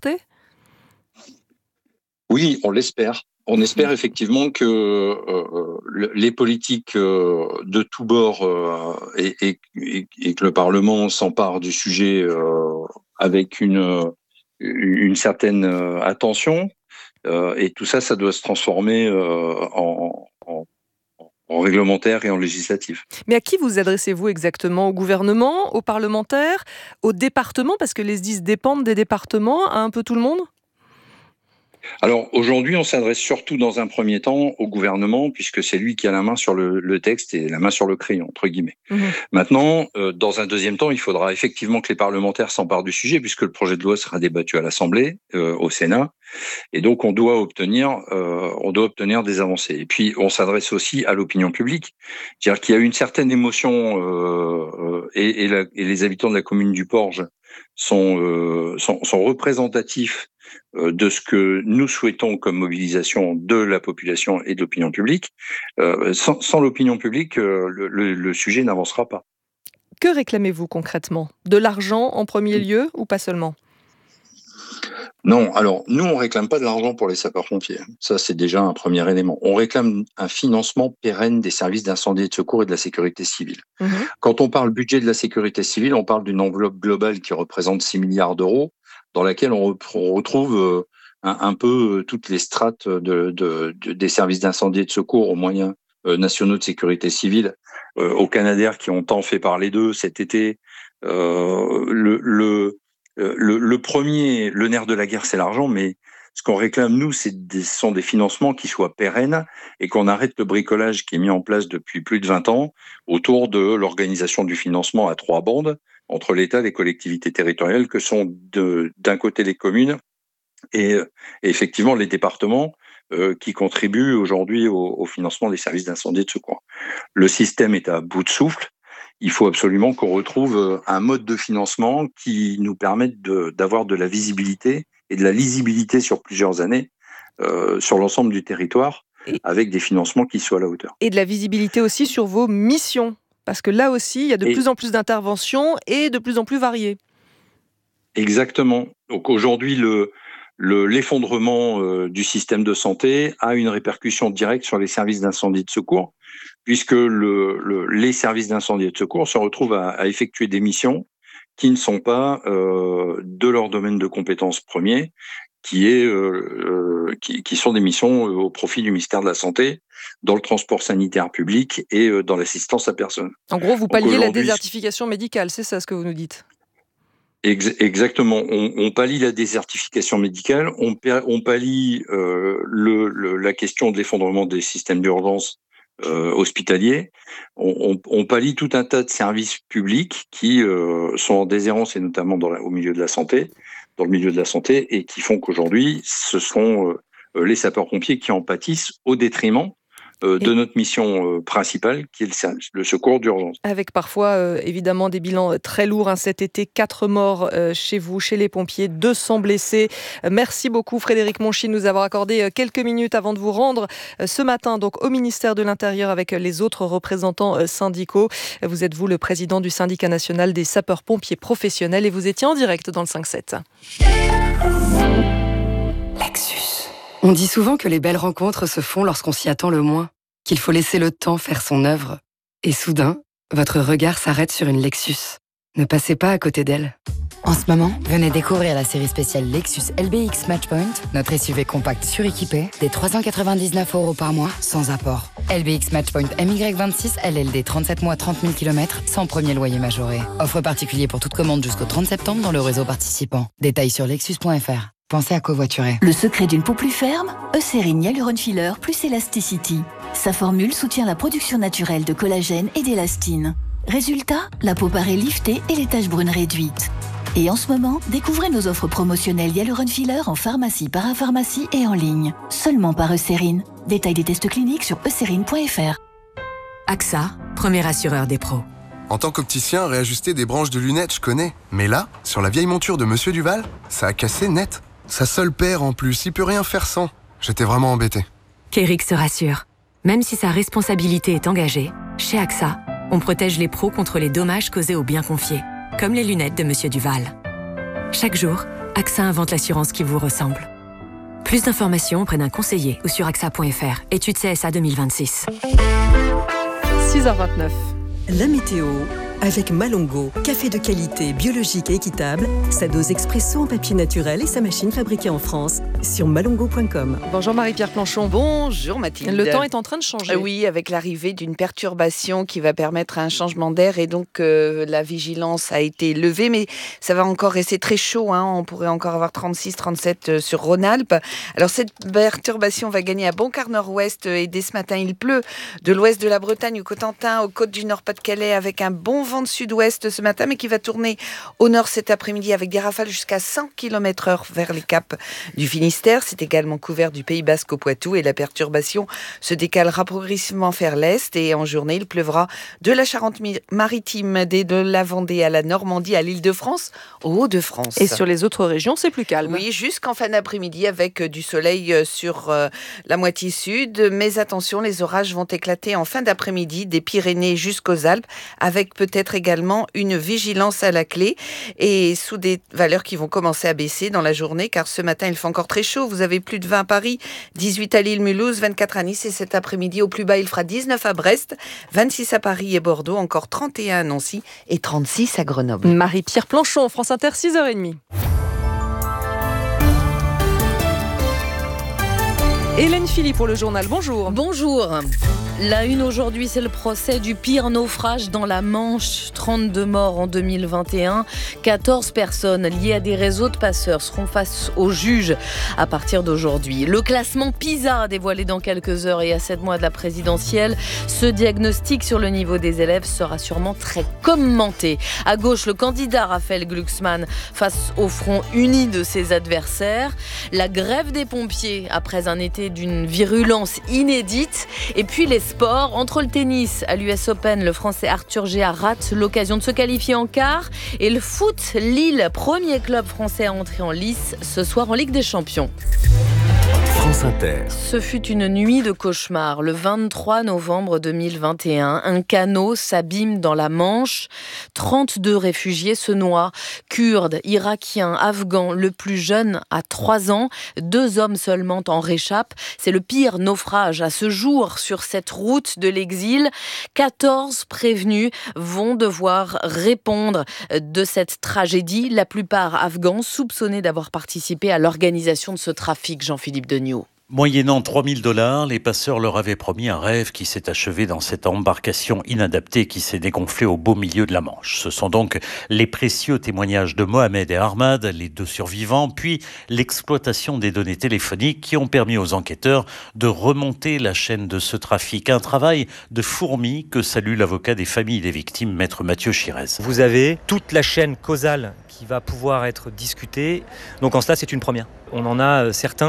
Speaker 22: Oui, on l'espère. On espère effectivement que euh, les politiques euh, de tous bords euh, et, et, et que le Parlement s'empare du sujet euh, avec une, une certaine attention. Euh, et tout ça, ça doit se transformer euh, en, en, en réglementaire et en législatif.
Speaker 1: Mais à qui vous adressez-vous exactement ? Au gouvernement, aux parlementaires, aux départements ? Parce que les S D I S dépendent des départements, à un peu tout le monde ?
Speaker 22: Alors aujourd'hui, on s'adresse surtout dans un premier temps au gouvernement, puisque c'est lui qui a la main sur le, le texte et la main sur le crayon, entre guillemets. Mmh. Maintenant, euh, dans un deuxième temps, il faudra effectivement que les parlementaires s'emparent du sujet, puisque le projet de loi sera débattu à l'Assemblée, euh, au Sénat, et donc on doit obtenir, euh, on doit obtenir des avancées. Et puis, on s'adresse aussi à l'opinion publique, c'est-à-dire qu'il y a une certaine émotion, euh, et, et, la, et les habitants de la commune du Porge sont, euh, sont, sont représentatifs de ce que nous souhaitons comme mobilisation de la population et de l'opinion publique. Euh, sans, sans l'opinion publique, euh, le, le, le sujet n'avancera pas.
Speaker 1: Que réclamez-vous concrètement ? De l'argent en premier lieu ou pas seulement ?
Speaker 22: Non, alors nous on réclame pas de l'argent pour les sapeurs-pompiers. Ça c'est déjà un premier élément. On réclame un financement pérenne des services d'incendie et de secours et de la sécurité civile. Mmh. Quand on parle budget de la sécurité civile, on parle d'une enveloppe globale qui représente six milliards d'euros, dans laquelle on retrouve un, un peu toutes les strates de, de, de, des services d'incendie et de secours aux moyens nationaux de sécurité civile, euh, au Canadair qui ont tant fait parler d'eux cet été. Euh, le, le, le, le premier, le nerf de la guerre, c'est l'argent, mais ce qu'on réclame, nous, c'est des, ce sont des financements qui soient pérennes et qu'on arrête le bricolage qui est mis en place depuis plus de vingt ans autour de l'organisation du financement à trois bandes, entre l'État et les collectivités territoriales, que sont de, d'un côté les communes et, et effectivement les départements euh, qui contribuent aujourd'hui au, au financement des services d'incendie et de secours. Le système est à bout de souffle. Il faut absolument qu'on retrouve un mode de financement qui nous permette de, d'avoir de la visibilité et de la lisibilité sur plusieurs années euh, sur l'ensemble du territoire, et, avec des financements qui soient à la hauteur.
Speaker 1: Et de la visibilité aussi sur vos missions. Parce que là aussi, il y a de et plus en plus d'interventions et de plus en plus variées.
Speaker 22: Exactement. Donc aujourd'hui, le, le, l'effondrement euh, du système de santé a une répercussion directe sur les services d'incendie et de secours, puisque le, le, les services d'incendie et de secours se retrouvent à, à effectuer des missions qui ne sont pas euh, de leur domaine de compétence premier, qui, est, euh, euh, qui, qui sont des missions au profit du ministère de la Santé, dans le transport sanitaire public et euh, dans l'assistance à personne.
Speaker 1: En gros, vous palliez la désertification médicale, c'est ça ce que vous nous dites ?
Speaker 22: Ex- Exactement. On, on pallie la désertification médicale, on, on pallie euh, le, le, la question de l'effondrement des systèmes d'urgence euh, hospitaliers, on, on, on pallie tout un tas de services publics qui euh, sont en déshérence, et notamment dans la, au milieu de la santé, dans le milieu de la santé, et qui font qu'aujourd'hui, ce sont euh, les sapeurs-pompiers qui en pâtissent au détriment euh, de notre mission euh, principale, qui est le, service, le secours d'urgence.
Speaker 1: Avec parfois, euh, évidemment, des bilans très lourds. Hein, cet été, quatre morts euh, chez vous, chez les pompiers, deux cents blessés. Euh, merci beaucoup, Frédéric Monchy, de nous avoir accordé euh, quelques minutes avant de vous rendre euh, ce matin donc, au ministère de l'Intérieur avec euh, les autres représentants euh, syndicaux. Vous êtes, vous, le président du syndicat national des sapeurs-pompiers professionnels et vous étiez en direct dans le cinq sept.
Speaker 3: Lexus. On dit souvent que les belles rencontres se font lorsqu'on s'y attend le moins, qu'il faut laisser le temps faire son œuvre. Et soudain, votre regard s'arrête sur une Lexus. Ne passez pas à côté d'elle.
Speaker 6: En ce moment, venez découvrir la série spéciale Lexus L B X Matchpoint, notre S U V compact suréquipé, des trois cent quatre-vingt-dix-neuf euros par mois, sans apport. L B X Matchpoint M Y vingt-six, L L D trente-sept mois, trente mille kilomètres, sans premier loyer majoré. Offre particulier pour toute commande jusqu'au trente septembre dans le réseau participant. Détails sur lexus point f r. Pensez à covoiturer.
Speaker 23: Le secret d'une peau plus ferme, Eucérine Hyaluron Filler plus Elasticity. Sa formule soutient la production naturelle de collagène et d'élastine. Résultat, la peau paraît liftée et les taches brunes réduites. Et en ce moment, découvrez nos offres promotionnelles Hyaluron Filler en pharmacie, parapharmacie et en ligne. Seulement par Eucérine. Détail des tests cliniques sur eucérine point f r.
Speaker 24: A X A, premier assureur des pros.
Speaker 25: En tant qu'opticien, réajuster des branches de lunettes, je connais. Mais là, sur la vieille monture de Monsieur Duval, ça a cassé net. Sa seule paire en plus, il peut rien faire sans. J'étais vraiment embêté.
Speaker 24: Kérix se rassure. Même si sa responsabilité est engagée, chez A X A, on protège les pros contre les dommages causés aux biens confiés, comme les lunettes de Monsieur Duval. Chaque jour, A X A invente l'assurance qui vous ressemble. Plus d'informations auprès d'un conseiller ou sur A X A point f r. Étude C S A deux mille vingt-six.
Speaker 1: six heures vingt-neuf.
Speaker 5: La météo avec Malongo, café de qualité biologique et équitable, sa dose expresso en papier naturel et sa machine fabriquée en France sur malongo point com.
Speaker 1: Bonjour Marie-Pierre Planchon.
Speaker 26: Bonjour Mathilde.
Speaker 1: Le temps est en train de changer.
Speaker 26: Oui, avec l'arrivée d'une perturbation qui va permettre un changement d'air et donc euh, la vigilance a été levée, mais ça va encore rester très chaud. Hein. On pourrait encore avoir trente-six, trente-sept sur Rhône-Alpes. Alors cette perturbation va gagner à bon quart nord-ouest et dès ce matin il pleut de l'ouest de la Bretagne au Cotentin, aux côtes du Nord-Pas-de-Calais avec un bon vent de sud-ouest ce matin, mais qui va tourner au nord cet après-midi avec des rafales jusqu'à cent kilomètres heure vers les caps du Finistère. C'est également couvert du Pays Basque au Poitou et la perturbation se décalera progressivement vers l'est et en journée, il pleuvra de la Charente-Maritime, de la Vendée à la Normandie, à l'Île-de-France, au Hauts-de-France.
Speaker 1: Et sur les autres régions, c'est plus calme.
Speaker 26: Oui, jusqu'en fin d'après-midi avec du soleil sur euh, la moitié sud. Mais attention, les orages vont éclater en fin d'après-midi des Pyrénées jusqu'aux Alpes avec peut-être également une vigilance à la clé et sous des valeurs qui vont commencer à baisser dans la journée car ce matin il fait encore très chaud. Vous avez plus de vingt à Paris, dix-huit à Lille, Mulhouse, vingt-quatre à Nice et cet après-midi au plus bas il fera dix-neuf à Brest, vingt-six à Paris et Bordeaux, encore trente et un à Nancy et trente-six à Grenoble.
Speaker 1: Marie-Pierre Planchon, France Inter, six heures trente. Hélène Philippe pour le journal, bonjour.
Speaker 27: Bonjour. La une aujourd'hui, c'est le procès du pire naufrage dans la Manche. trente-deux morts en deux mille vingt et un. quatorze personnes liées à des réseaux de passeurs seront face au juge à partir d'aujourd'hui. Le classement PISA dévoilé dans quelques heures et à sept mois de la présidentielle. Ce diagnostic sur le niveau des élèves sera sûrement très commenté. À gauche, le candidat Raphaël Glucksmann face au front uni de ses adversaires. La grève des pompiers après un été d'une virulence inédite. Et puis les sports, entre le tennis à l'U S Open, le Français Arthur Géard rate l'occasion de se qualifier en quart. Et le foot, Lille, premier club français à entrer en lice ce soir en Ligue des Champions.
Speaker 2: France Inter.
Speaker 27: Ce fut une nuit de cauchemar. Le vingt-trois novembre deux mille vingt et un, un canot s'abîme dans la Manche. trente-deux réfugiés se noient. Kurdes, Irakiens, Afghans, le plus jeune a trois ans. Deux hommes seulement en réchappent. C'est le pire naufrage à ce jour sur cette route de l'exil. quatorze prévenus vont devoir répondre de cette tragédie. La plupart afghans soupçonnés d'avoir participé à l'organisation de ce trafic. Jean-Philippe Degnaud.
Speaker 28: Moyennant trois mille dollars, les passeurs leur avaient promis un rêve qui s'est achevé dans cette embarcation inadaptée qui s'est dégonflée au beau milieu de la Manche. Ce sont donc les précieux témoignages de Mohamed et Ahmad, les deux survivants, puis l'exploitation des données téléphoniques qui ont permis aux enquêteurs de remonter la chaîne de ce trafic. Un travail de fourmi que salue l'avocat des familles des victimes, maître Mathieu Chirez.
Speaker 29: Vous avez toute la chaîne causale qui va pouvoir être discutée. Donc en cela, c'est une première. On en a certains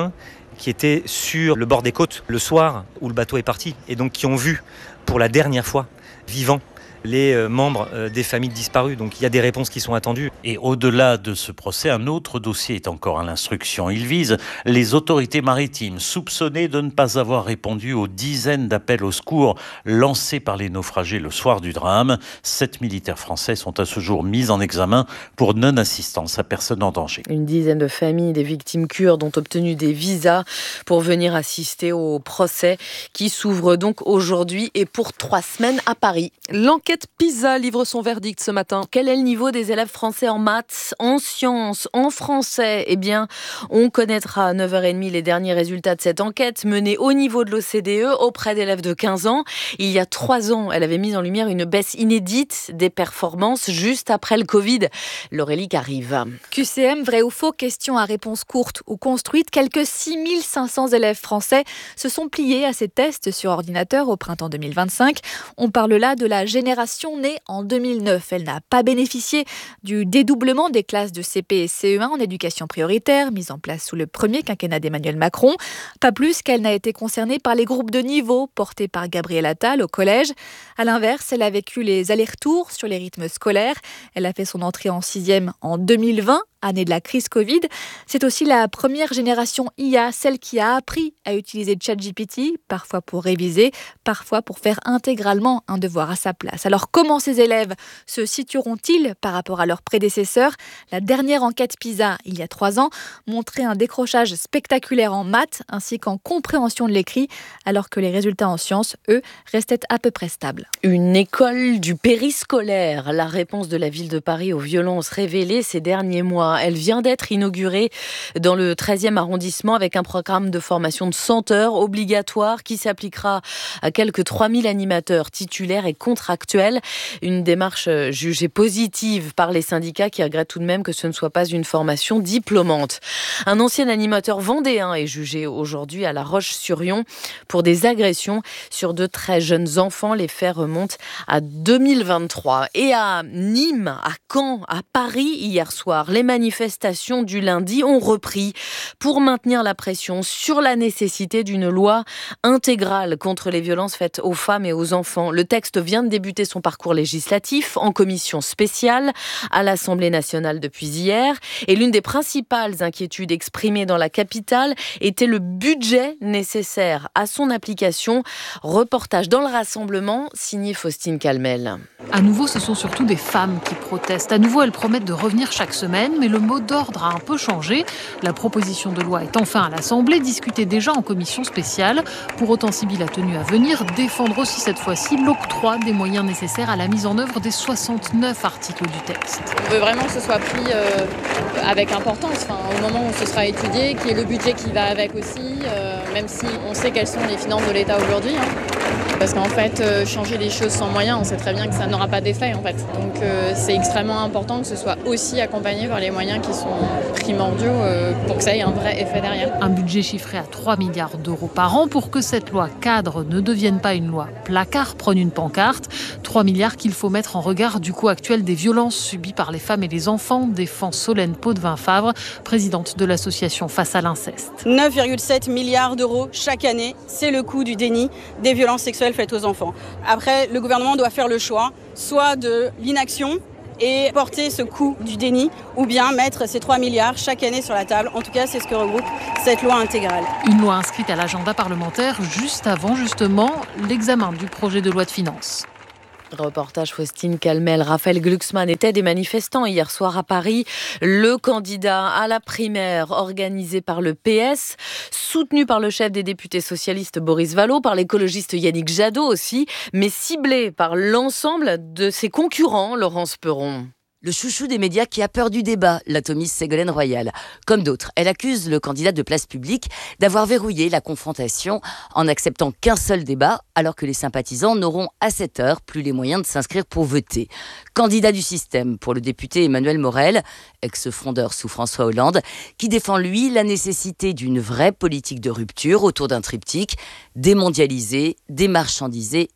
Speaker 29: qui étaient sur le bord des côtes le soir où le bateau est parti et donc qui ont vu pour la dernière fois vivants les membres des familles disparues. Donc il y a des réponses qui sont attendues.
Speaker 28: Et au-delà de ce procès, un autre dossier est encore à l'instruction. Il vise les autorités maritimes soupçonnées de ne pas avoir répondu aux dizaines d'appels au secours lancés par les naufragés le soir du drame. Sept militaires français sont à ce jour mis en examen pour non-assistance à personne en danger.
Speaker 27: Une dizaine de familles des victimes kurdes ont obtenu des visas pour venir assister au procès qui s'ouvre donc aujourd'hui et pour trois semaines à Paris.
Speaker 1: L'enquête PISA livre son verdict ce matin.
Speaker 27: Quel est le niveau des élèves français en maths, en sciences, en français ? Eh bien, on connaîtra à neuf heures trente les derniers résultats de cette enquête menée au niveau de l'O C D E auprès d'élèves de quinze ans. Il y a trois ans, elle avait mis en lumière une baisse inédite des performances juste après le Covid. L'Aurélie arrive.
Speaker 7: Q C M, vrai ou faux, question à réponse courte ou construite. Quelques six mille cinq cents élèves français se sont pliés à ces tests sur ordinateur au printemps deux mille vingt-cinq. On parle là de la génération née en deux mille neuf. Elle n'a pas bénéficié du dédoublement des classes de C P et C E un en éducation prioritaire, mise en place sous le premier quinquennat d'Emmanuel Macron. Pas plus qu'elle n'a été concernée par les groupes de niveau portés par Gabriel Attal au collège. À l'inverse, elle a vécu les allers-retours sur les rythmes scolaires. Elle a fait son entrée en sixième en deux mille vingt, année de la crise Covid. C'est aussi la première génération I A, celle qui a appris à utiliser ChatGPT, parfois pour réviser, parfois pour faire intégralement un devoir à sa place. Alors comment ces élèves se situeront-ils par rapport à leurs prédécesseurs ? La dernière enquête PISA, il y a trois ans, montrait un décrochage spectaculaire en maths ainsi qu'en compréhension de l'écrit, alors que les résultats en sciences, eux, restaient à peu près stables.
Speaker 27: Une école du périscolaire, la réponse de la ville de Paris aux violences révélées ces derniers mois. Elle vient d'être inaugurée dans le treizième arrondissement avec un programme de formation de cent heures obligatoire qui s'appliquera à quelques trois mille animateurs titulaires et contractuels. Une démarche jugée positive par les syndicats qui regrettent tout de même que ce ne soit pas une formation diplômante. Un ancien animateur vendéen est jugé aujourd'hui à La Roche-sur-Yon pour des agressions sur de très jeunes enfants. Les faits remontent à deux mille vingt-trois. Et à Nîmes, à Caen, à Paris hier soir, les manifestations du lundi ont repris pour maintenir la pression sur la nécessité d'une loi intégrale contre les violences faites aux femmes et aux enfants. Le texte vient de débuter son parcours législatif en commission spéciale à l'Assemblée nationale depuis hier. Et l'une des principales inquiétudes exprimées dans la capitale était le budget nécessaire à son application. Reportage dans le Rassemblement, signé Faustine Calmel.
Speaker 8: À nouveau, ce sont surtout des femmes qui protestent. À nouveau, elles promettent de revenir chaque semaine, mais le mot d'ordre a un peu changé. La proposition de loi est enfin à l'Assemblée, discutée déjà en commission spéciale. Pour autant, Sybille a tenu à venir défendre aussi cette fois-ci l'octroi des moyens nécessaires à la mise en œuvre des soixante-neuf articles du texte.
Speaker 9: On veut vraiment que ce soit pris euh, avec importance, enfin, au moment où ce sera étudié, qu'il y ait le budget qui va avec aussi, euh, même si on sait quelles sont les finances de l'État aujourd'hui. Hein. Parce qu'en fait, euh, changer les choses sans moyens, on sait très bien que ça n'aura pas d'effet en fait. Donc euh, c'est extrêmement important que ce soit aussi accompagné par les moyens qui sont primordiaux euh, pour que ça ait un vrai effet derrière.
Speaker 8: Un budget chiffré à trois milliards d'euros par an pour que cette loi cadre ne devienne pas une loi placard, prône une pancarte. trois milliards qu'il faut mettre en regard du coût actuel des violences subies par les femmes et les enfants, défend Solène Potvin-Favre, présidente de l'association Face à l'inceste.
Speaker 10: neuf virgule sept milliards d'euros chaque année, c'est le coût du déni des violences sexuelles faites aux enfants. Après, le gouvernement doit faire le choix, soit de l'inaction et porter ce coût du déni, ou bien mettre ces trois milliards chaque année sur la table. En tout cas, c'est ce que regroupe cette loi intégrale.
Speaker 8: Une loi inscrite à l'agenda parlementaire juste avant, justement, l'examen du projet de loi de finances.
Speaker 27: Reportage Faustine Calmel. Raphaël Glucksmann était des manifestants hier soir à Paris. Le candidat à la primaire organisée par le P S, soutenu par le chef des députés socialistes Boris Vallaud, par l'écologiste Yannick Jadot aussi, mais ciblé par l'ensemble de ses concurrents, Laurence Perron.
Speaker 11: Le chouchou des médias qui a peur du débat, l'atomiste Ségolène Royal. Comme d'autres, elle accuse le candidat de Place Publique d'avoir verrouillé la confrontation en n'acceptant qu'un seul débat, alors que les sympathisants n'auront à cette heure plus les moyens de s'inscrire pour voter. Candidat du système pour le député Emmanuel Morel, ex-frondeur sous François Hollande, qui défend lui la nécessité d'une vraie politique de rupture autour d'un triptyque démondialisé, démarchandisé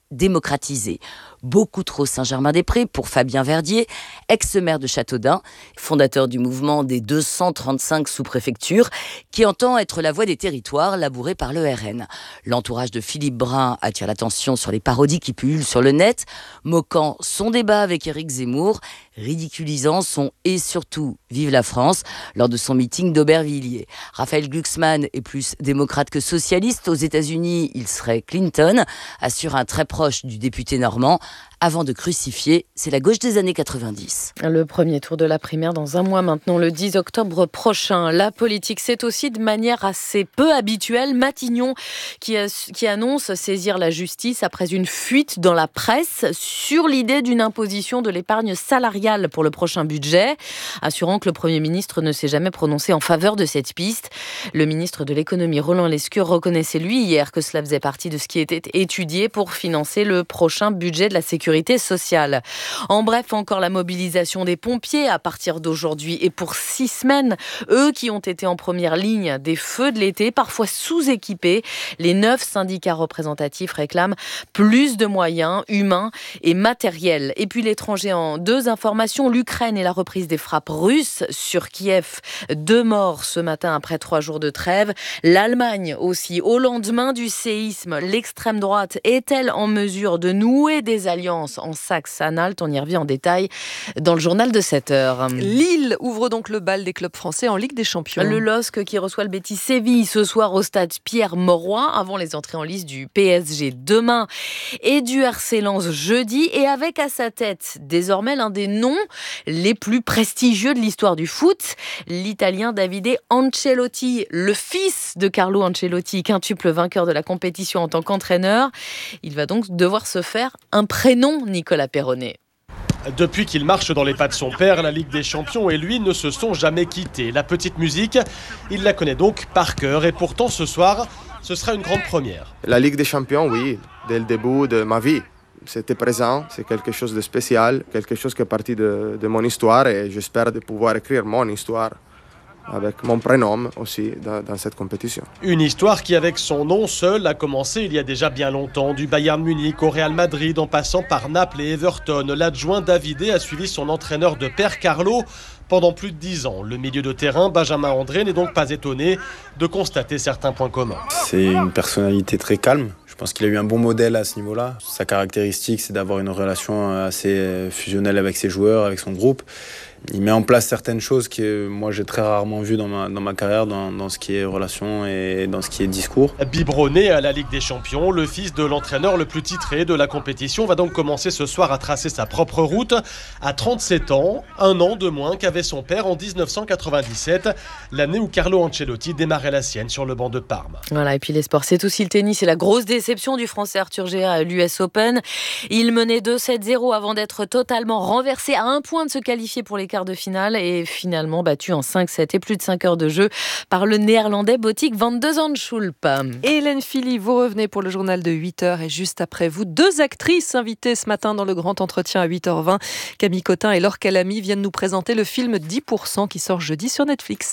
Speaker 11: démocratisé. Beaucoup trop Saint-Germain-des-Prés pour Fabien Verdier, ex-maire de Châteaudun, fondateur du mouvement des deux cent trente-cinq sous-préfectures, qui entend être la voix des territoires labourés par l'E R N. L'entourage de Philippe Brun attire l'attention sur les parodies qui pullulent sur le net, moquant son débat avec Éric Zemmour, ridiculisant son « et surtout vive la France » lors de son meeting d'Aubervilliers. Raphaël Glucksmann est plus démocrate que socialiste. Aux États-Unis, il serait Clinton, assure un très proche du député normand. Avant de crucifier, c'est la gauche des années quatre-vingt-dix.
Speaker 27: Le premier tour de la primaire dans un mois maintenant, le dix octobre prochain. La politique, c'est aussi de manière assez peu habituelle Matignon qui, a, qui annonce saisir la justice après une fuite dans la presse sur l'idée d'une imposition de l'épargne salariale pour le prochain budget, assurant que le Premier ministre ne s'est jamais prononcé en faveur de cette piste. Le ministre de l'économie, Roland Lescure, reconnaissait lui hier que cela faisait partie de ce qui était étudié pour financer le prochain budget de la sécurité sociale. En bref, encore la mobilisation des pompiers à partir d'aujourd'hui et pour six semaines. Eux qui ont été en première ligne des feux de l'été, parfois sous-équipés. Les neuf syndicats représentatifs réclament plus de moyens humains et matériels. Et puis l'étranger en deux informations. L'Ukraine et la reprise des frappes russes sur Kiev. Deux morts ce matin après trois jours de trêve. L'Allemagne aussi. Au lendemain du séisme, l'extrême droite est-elle en mesure de nouer des alliances en Saxe-Anhalt? On y revient en détail dans le journal de sept heures.
Speaker 1: Lille ouvre donc le bal des clubs français en Ligue des Champions.
Speaker 27: Le L O S C qui reçoit le Betis Séville ce soir au stade Pierre-Mauroy avant les entrées en lice du P S G demain et du R C Lens jeudi, et avec à sa tête désormais l'un des noms les plus prestigieux de l'histoire du foot, l'Italien Davide Ancelotti, le fils de Carlo Ancelotti, quintuple vainqueur de la compétition en tant qu'entraîneur. Il va donc devoir se faire un prénom, Nicolas Perronnet.
Speaker 12: Depuis qu'il marche dans les pas de son père, la Ligue des Champions et lui ne se sont jamais quittés. La petite musique, il la connaît donc par cœur, et pourtant ce soir, ce sera une grande première.
Speaker 13: La Ligue des Champions, oui, dès le début de ma vie. C'était présent, c'est quelque chose de spécial, quelque chose qui est parti de, de mon histoire, et j'espère de pouvoir écrire mon histoire avec mon prénom aussi dans, dans cette compétition.
Speaker 12: Une histoire qui, avec son nom seul, a commencé il y a déjà bien longtemps. Du Bayern Munich au Real Madrid, en passant par Naples et Everton, l'adjoint Davide a suivi son entraîneur de père Carlo pendant plus de dix ans. Le milieu de terrain, Benjamin André, n'est donc pas étonné de constater certains points communs.
Speaker 14: C'est une personnalité très calme. Je pense qu'il a eu un bon modèle à ce niveau-là. Sa caractéristique, c'est d'avoir une relation assez fusionnelle avec ses joueurs, avec son groupe. Il met en place certaines choses que moi j'ai très rarement vues dans ma, dans ma carrière, dans, dans ce qui est relation et dans ce qui est discours.
Speaker 12: Biberonné à la Ligue des Champions, le fils de l'entraîneur le plus titré de la compétition va donc commencer ce soir à tracer sa propre route. À trente-sept ans, un an de moins qu'avait son père en dix-neuf cent quatre-vingt-dix-sept, l'année où Carlo Ancelotti démarrait la sienne sur le banc de Parme.
Speaker 27: Voilà, et puis les sports, c'est aussi le tennis et la grosse déception du Français Arthur Géa à l'U S Open. Il menait deux sept zéro avant d'être totalement renversé à un point de se qualifier pour les quarts de finale et finalement battu en cinq sept et plus de cinq heures de jeu par le néerlandais Botic van de Zandschulp.
Speaker 1: Hélène Philly, vous revenez pour le journal de huit heures et juste après vous, deux actrices invitées ce matin dans le grand entretien à huit heures vingt. Camille Cotin et Laure Calamy viennent nous présenter le film dix pour cent qui sort jeudi sur Netflix.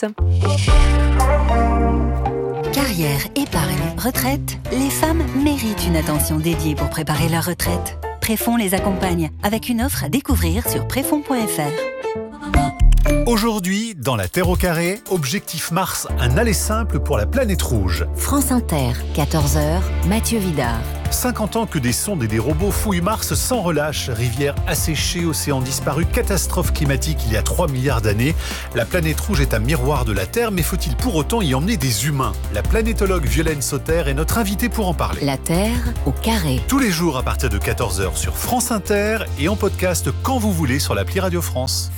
Speaker 23: Carrière, épargne, retraite, les femmes méritent une attention dédiée pour préparer leur retraite. Préfond les accompagne avec une offre à découvrir sur préfond point f r.
Speaker 15: Aujourd'hui, dans la Terre au carré, objectif Mars, un aller simple pour la planète rouge.
Speaker 23: France Inter, quatorze heures, Mathieu Vidard.
Speaker 15: cinquante ans que des sondes et des robots fouillent Mars sans relâche. Rivières asséchées, océans disparus, catastrophe climatique il y a trois milliards d'années. La planète rouge est un miroir de la Terre, mais faut-il pour autant y emmener des humains? La planétologue Violaine Sauter est notre invitée pour en parler.
Speaker 23: La Terre au carré.
Speaker 15: Tous les jours à partir de quatorze heures sur France Inter et en podcast quand vous voulez sur l'appli Radio France.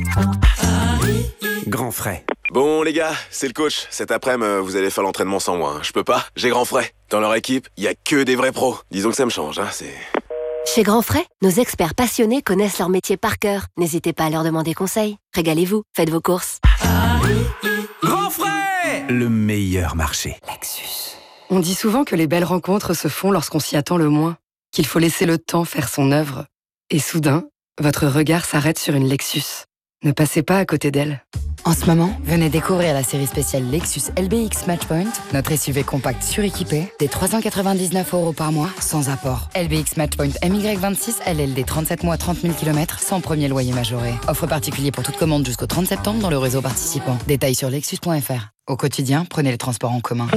Speaker 2: Grand frais.
Speaker 16: Bon les gars, c'est le coach. Cet après-midi, vous allez faire l'entraînement sans moi. Hein. Je peux pas, j'ai Grand Frais. Dans leur équipe, il y a que des vrais pros. Disons que ça me change, hein, c'est...
Speaker 18: Chez Grand Frais, nos experts passionnés connaissent leur métier par cœur. N'hésitez pas à leur demander conseil. Régalez-vous, faites vos courses.
Speaker 2: Grand frais, le meilleur marché.
Speaker 3: Lexus. On dit souvent que les belles rencontres se font lorsqu'on s'y attend le moins, qu'il faut laisser le temps faire son œuvre. Et soudain, votre regard s'arrête sur une Lexus. Ne passez pas à côté d'elle.
Speaker 4: En ce moment, venez découvrir la série spéciale Lexus L B X Matchpoint, notre S U V compact suréquipé, des trois cent quatre-vingt-dix-neuf euros par mois, sans apport. L B X Matchpoint M Y vingt-six, L L D trente-sept mois, trente mille kilomètres, sans premier loyer majoré. Offre particulier pour toute commande jusqu'au trente septembre dans le réseau participant. Détails sur lexus point f r. Au quotidien, prenez les transports en commun.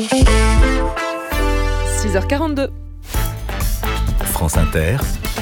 Speaker 1: six heures quarante-deux.
Speaker 2: France Inter,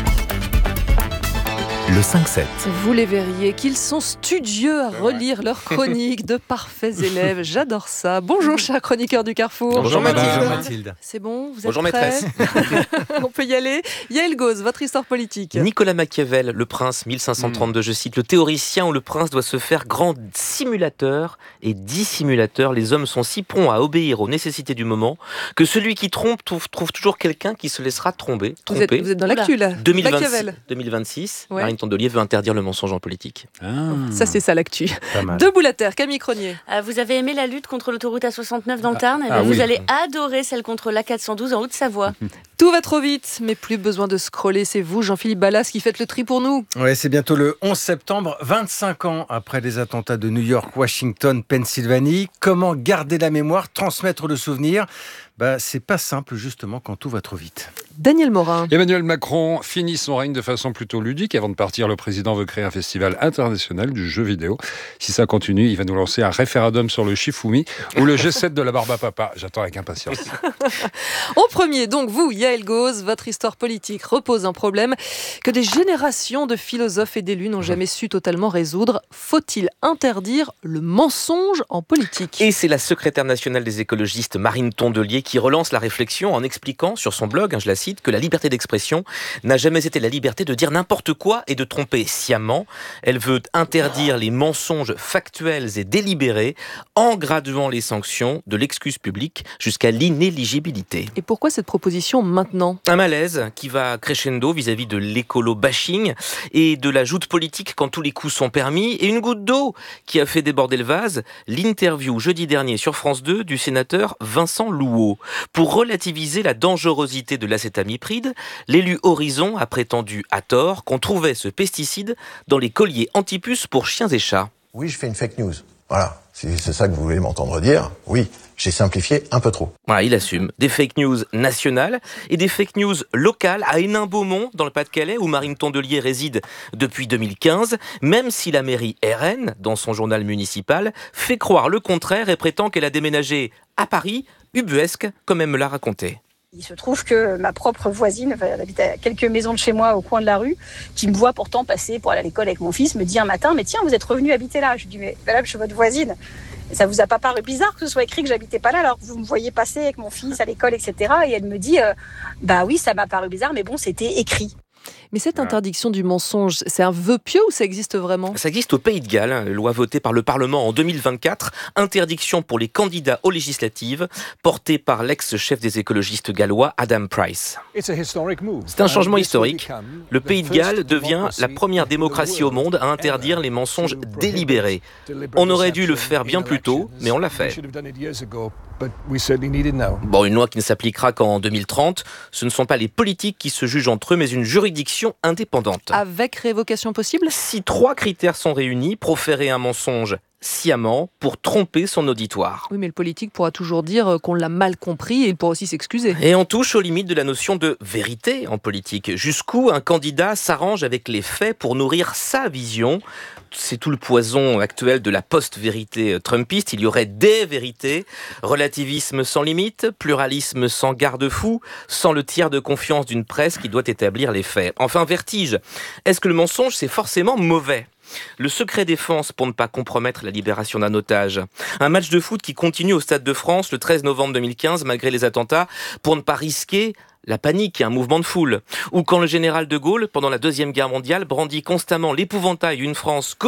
Speaker 2: le cinq sept.
Speaker 1: Vous les verriez qu'ils sont studieux à relire leurs chroniques de parfaits élèves. J'adore ça. Bonjour, cher chroniqueur du Carrefour.
Speaker 6: Bonjour, Bonjour
Speaker 1: Mathilde.
Speaker 6: Mathilde.
Speaker 1: C'est bon, vous êtes
Speaker 6: Bonjour
Speaker 1: prêts?
Speaker 6: maîtresse.
Speaker 1: On peut y aller. Yael Gauze, votre histoire politique.
Speaker 6: Nicolas Machiavel, le prince, mille cinq cent trente-deux, je cite, le théoricien où le prince doit se faire grand simulateur et dissimulateur. Les hommes sont si prompts à obéir aux nécessités du moment que celui qui trompe trouve, trouve toujours quelqu'un qui se laissera tromper.
Speaker 1: Vous êtes, vous êtes dans l'actu, là.
Speaker 6: deux mille vingt-six,
Speaker 1: Machiavel.
Speaker 6: deux mille vingt-six,
Speaker 1: Ouais.
Speaker 6: Marine Tondelier veut interdire le mensonge en politique.
Speaker 1: Ah. Ça, c'est ça l'actu.
Speaker 6: Pas mal.
Speaker 1: Debout la terre, Camille Cronier.
Speaker 17: Euh, vous avez aimé la lutte contre l'autoroute A soixante-neuf dans le Tarn, eh
Speaker 6: ah
Speaker 17: bien,
Speaker 6: oui.
Speaker 17: vous allez adorer celle contre l'A quatre cent douze en Haute-Savoie.
Speaker 1: Tout va trop vite, mais plus besoin de scroller. C'est vous, Jean-Philippe Ballas, qui faites le tri pour nous.
Speaker 19: Ouais, c'est bientôt le onze septembre, vingt-cinq ans après les attentats de New York, Washington, Pennsylvanie. Comment garder la mémoire, transmettre le souvenir? Bah, c'est pas simple, justement, quand tout va trop vite.
Speaker 1: Daniel Morin.
Speaker 20: Emmanuel Macron finit son règne de façon plutôt ludique. Avant de partir, le président veut créer un festival international du jeu vidéo. Si ça continue, il va nous lancer un référendum sur le Shifumi ou le G sept de la barbe à papa. J'attends avec impatience.
Speaker 1: En premier, donc vous, Yael Gauze, votre histoire politique repose un problème que des générations de philosophes et d'élus n'ont jamais su totalement résoudre. Faut-il interdire le mensonge en politique?
Speaker 6: Et c'est la secrétaire nationale des écologistes, Marine Tondelier, qui relance la réflexion en expliquant sur son blog, hein, je la cite, que la liberté d'expression n'a jamais été la liberté de dire n'importe quoi et de tromper sciemment. Elle veut interdire les mensonges factuels et délibérés en graduant les sanctions de l'excuse publique jusqu'à l'inéligibilité.
Speaker 1: Et pourquoi cette proposition maintenant?
Speaker 6: Un malaise qui va crescendo vis-à-vis de l'écolo-bashing et de la joute politique quand tous les coups sont permis, et une goutte d'eau qui a fait déborder le vase, l'interview jeudi dernier sur France deux du sénateur Vincent Louot. Pour relativiser la dangerosité de l'acétamipride, l'élu Horizon a prétendu à tort qu'on trouvait ce pesticide dans les colliers antipuces pour chiens et chats.
Speaker 21: Oui, je fais une fake news. Voilà, si c'est ça que vous voulez m'entendre dire, oui, j'ai simplifié un peu trop.
Speaker 6: Voilà, il assume. Des fake news nationales et des fake news locales à Hénin-Beaumont, dans le Pas-de-Calais, où Marine Tondelier réside depuis deux mille quinze, même si la mairie R N, dans son journal municipal, fait croire le contraire et prétend qu'elle a déménagé à Paris, ubuesque, comme elle me l'a raconté.
Speaker 22: Il se trouve que ma propre voisine, elle habite à quelques maisons de chez moi au coin de la rue, qui me voit pourtant passer pour aller à l'école avec mon fils, me dit un matin, mais tiens, vous êtes revenu habiter là. Je lui dis, mais madame, je suis votre voisine. Et ça vous a pas paru bizarre que ce soit écrit que j'habitais pas là alors que vous me voyez passer avec mon fils à l'école, et cetera. Et elle me dit, euh, bah oui, ça m'a paru bizarre, mais bon, c'était écrit.
Speaker 1: Mais cette interdiction du mensonge, c'est un vœu pieux ou ça existe vraiment?
Speaker 6: Ça existe au Pays de Galles, hein, loi votée par le Parlement en deux mille vingt-quatre, interdiction pour les candidats aux législatives, portée par l'ex-chef des écologistes gallois, Adam Price. C'est un changement historique. Le Pays de Galles devient la première démocratie au monde à interdire les mensonges délibérés. On aurait dû le faire bien plus tôt, mais on l'a fait. Bon, une loi qui ne s'appliquera qu'en deux mille trente, ce ne sont pas les politiques qui se jugent entre eux, mais une juridiction indépendante.
Speaker 1: Avec révocation possible?
Speaker 6: Si trois critères sont réunis, proférer un mensonge sciemment pour tromper son auditoire.
Speaker 1: Oui, mais le politique pourra toujours dire qu'on l'a mal compris et il pourra aussi s'excuser.
Speaker 6: Et on touche aux limites de la notion de vérité en politique. Jusqu'où un candidat s'arrange avec les faits pour nourrir sa vision. C'est tout le poison actuel de la post-vérité trumpiste. Il y aurait des vérités, relativisme sans limite, pluralisme sans garde-fou, sans le tiers de confiance d'une presse qui doit établir les faits. Enfin, vertige. Est-ce que le mensonge, c'est forcément mauvais ? Le secret défense pour ne pas compromettre la libération d'un otage. Un match de foot qui continue au Stade de France le treize novembre deux mille quinze malgré les attentats pour ne pas risquer la panique et un mouvement de foule. Ou quand le général de Gaulle, pendant la Deuxième Guerre mondiale, brandit constamment l'épouvantail d'une France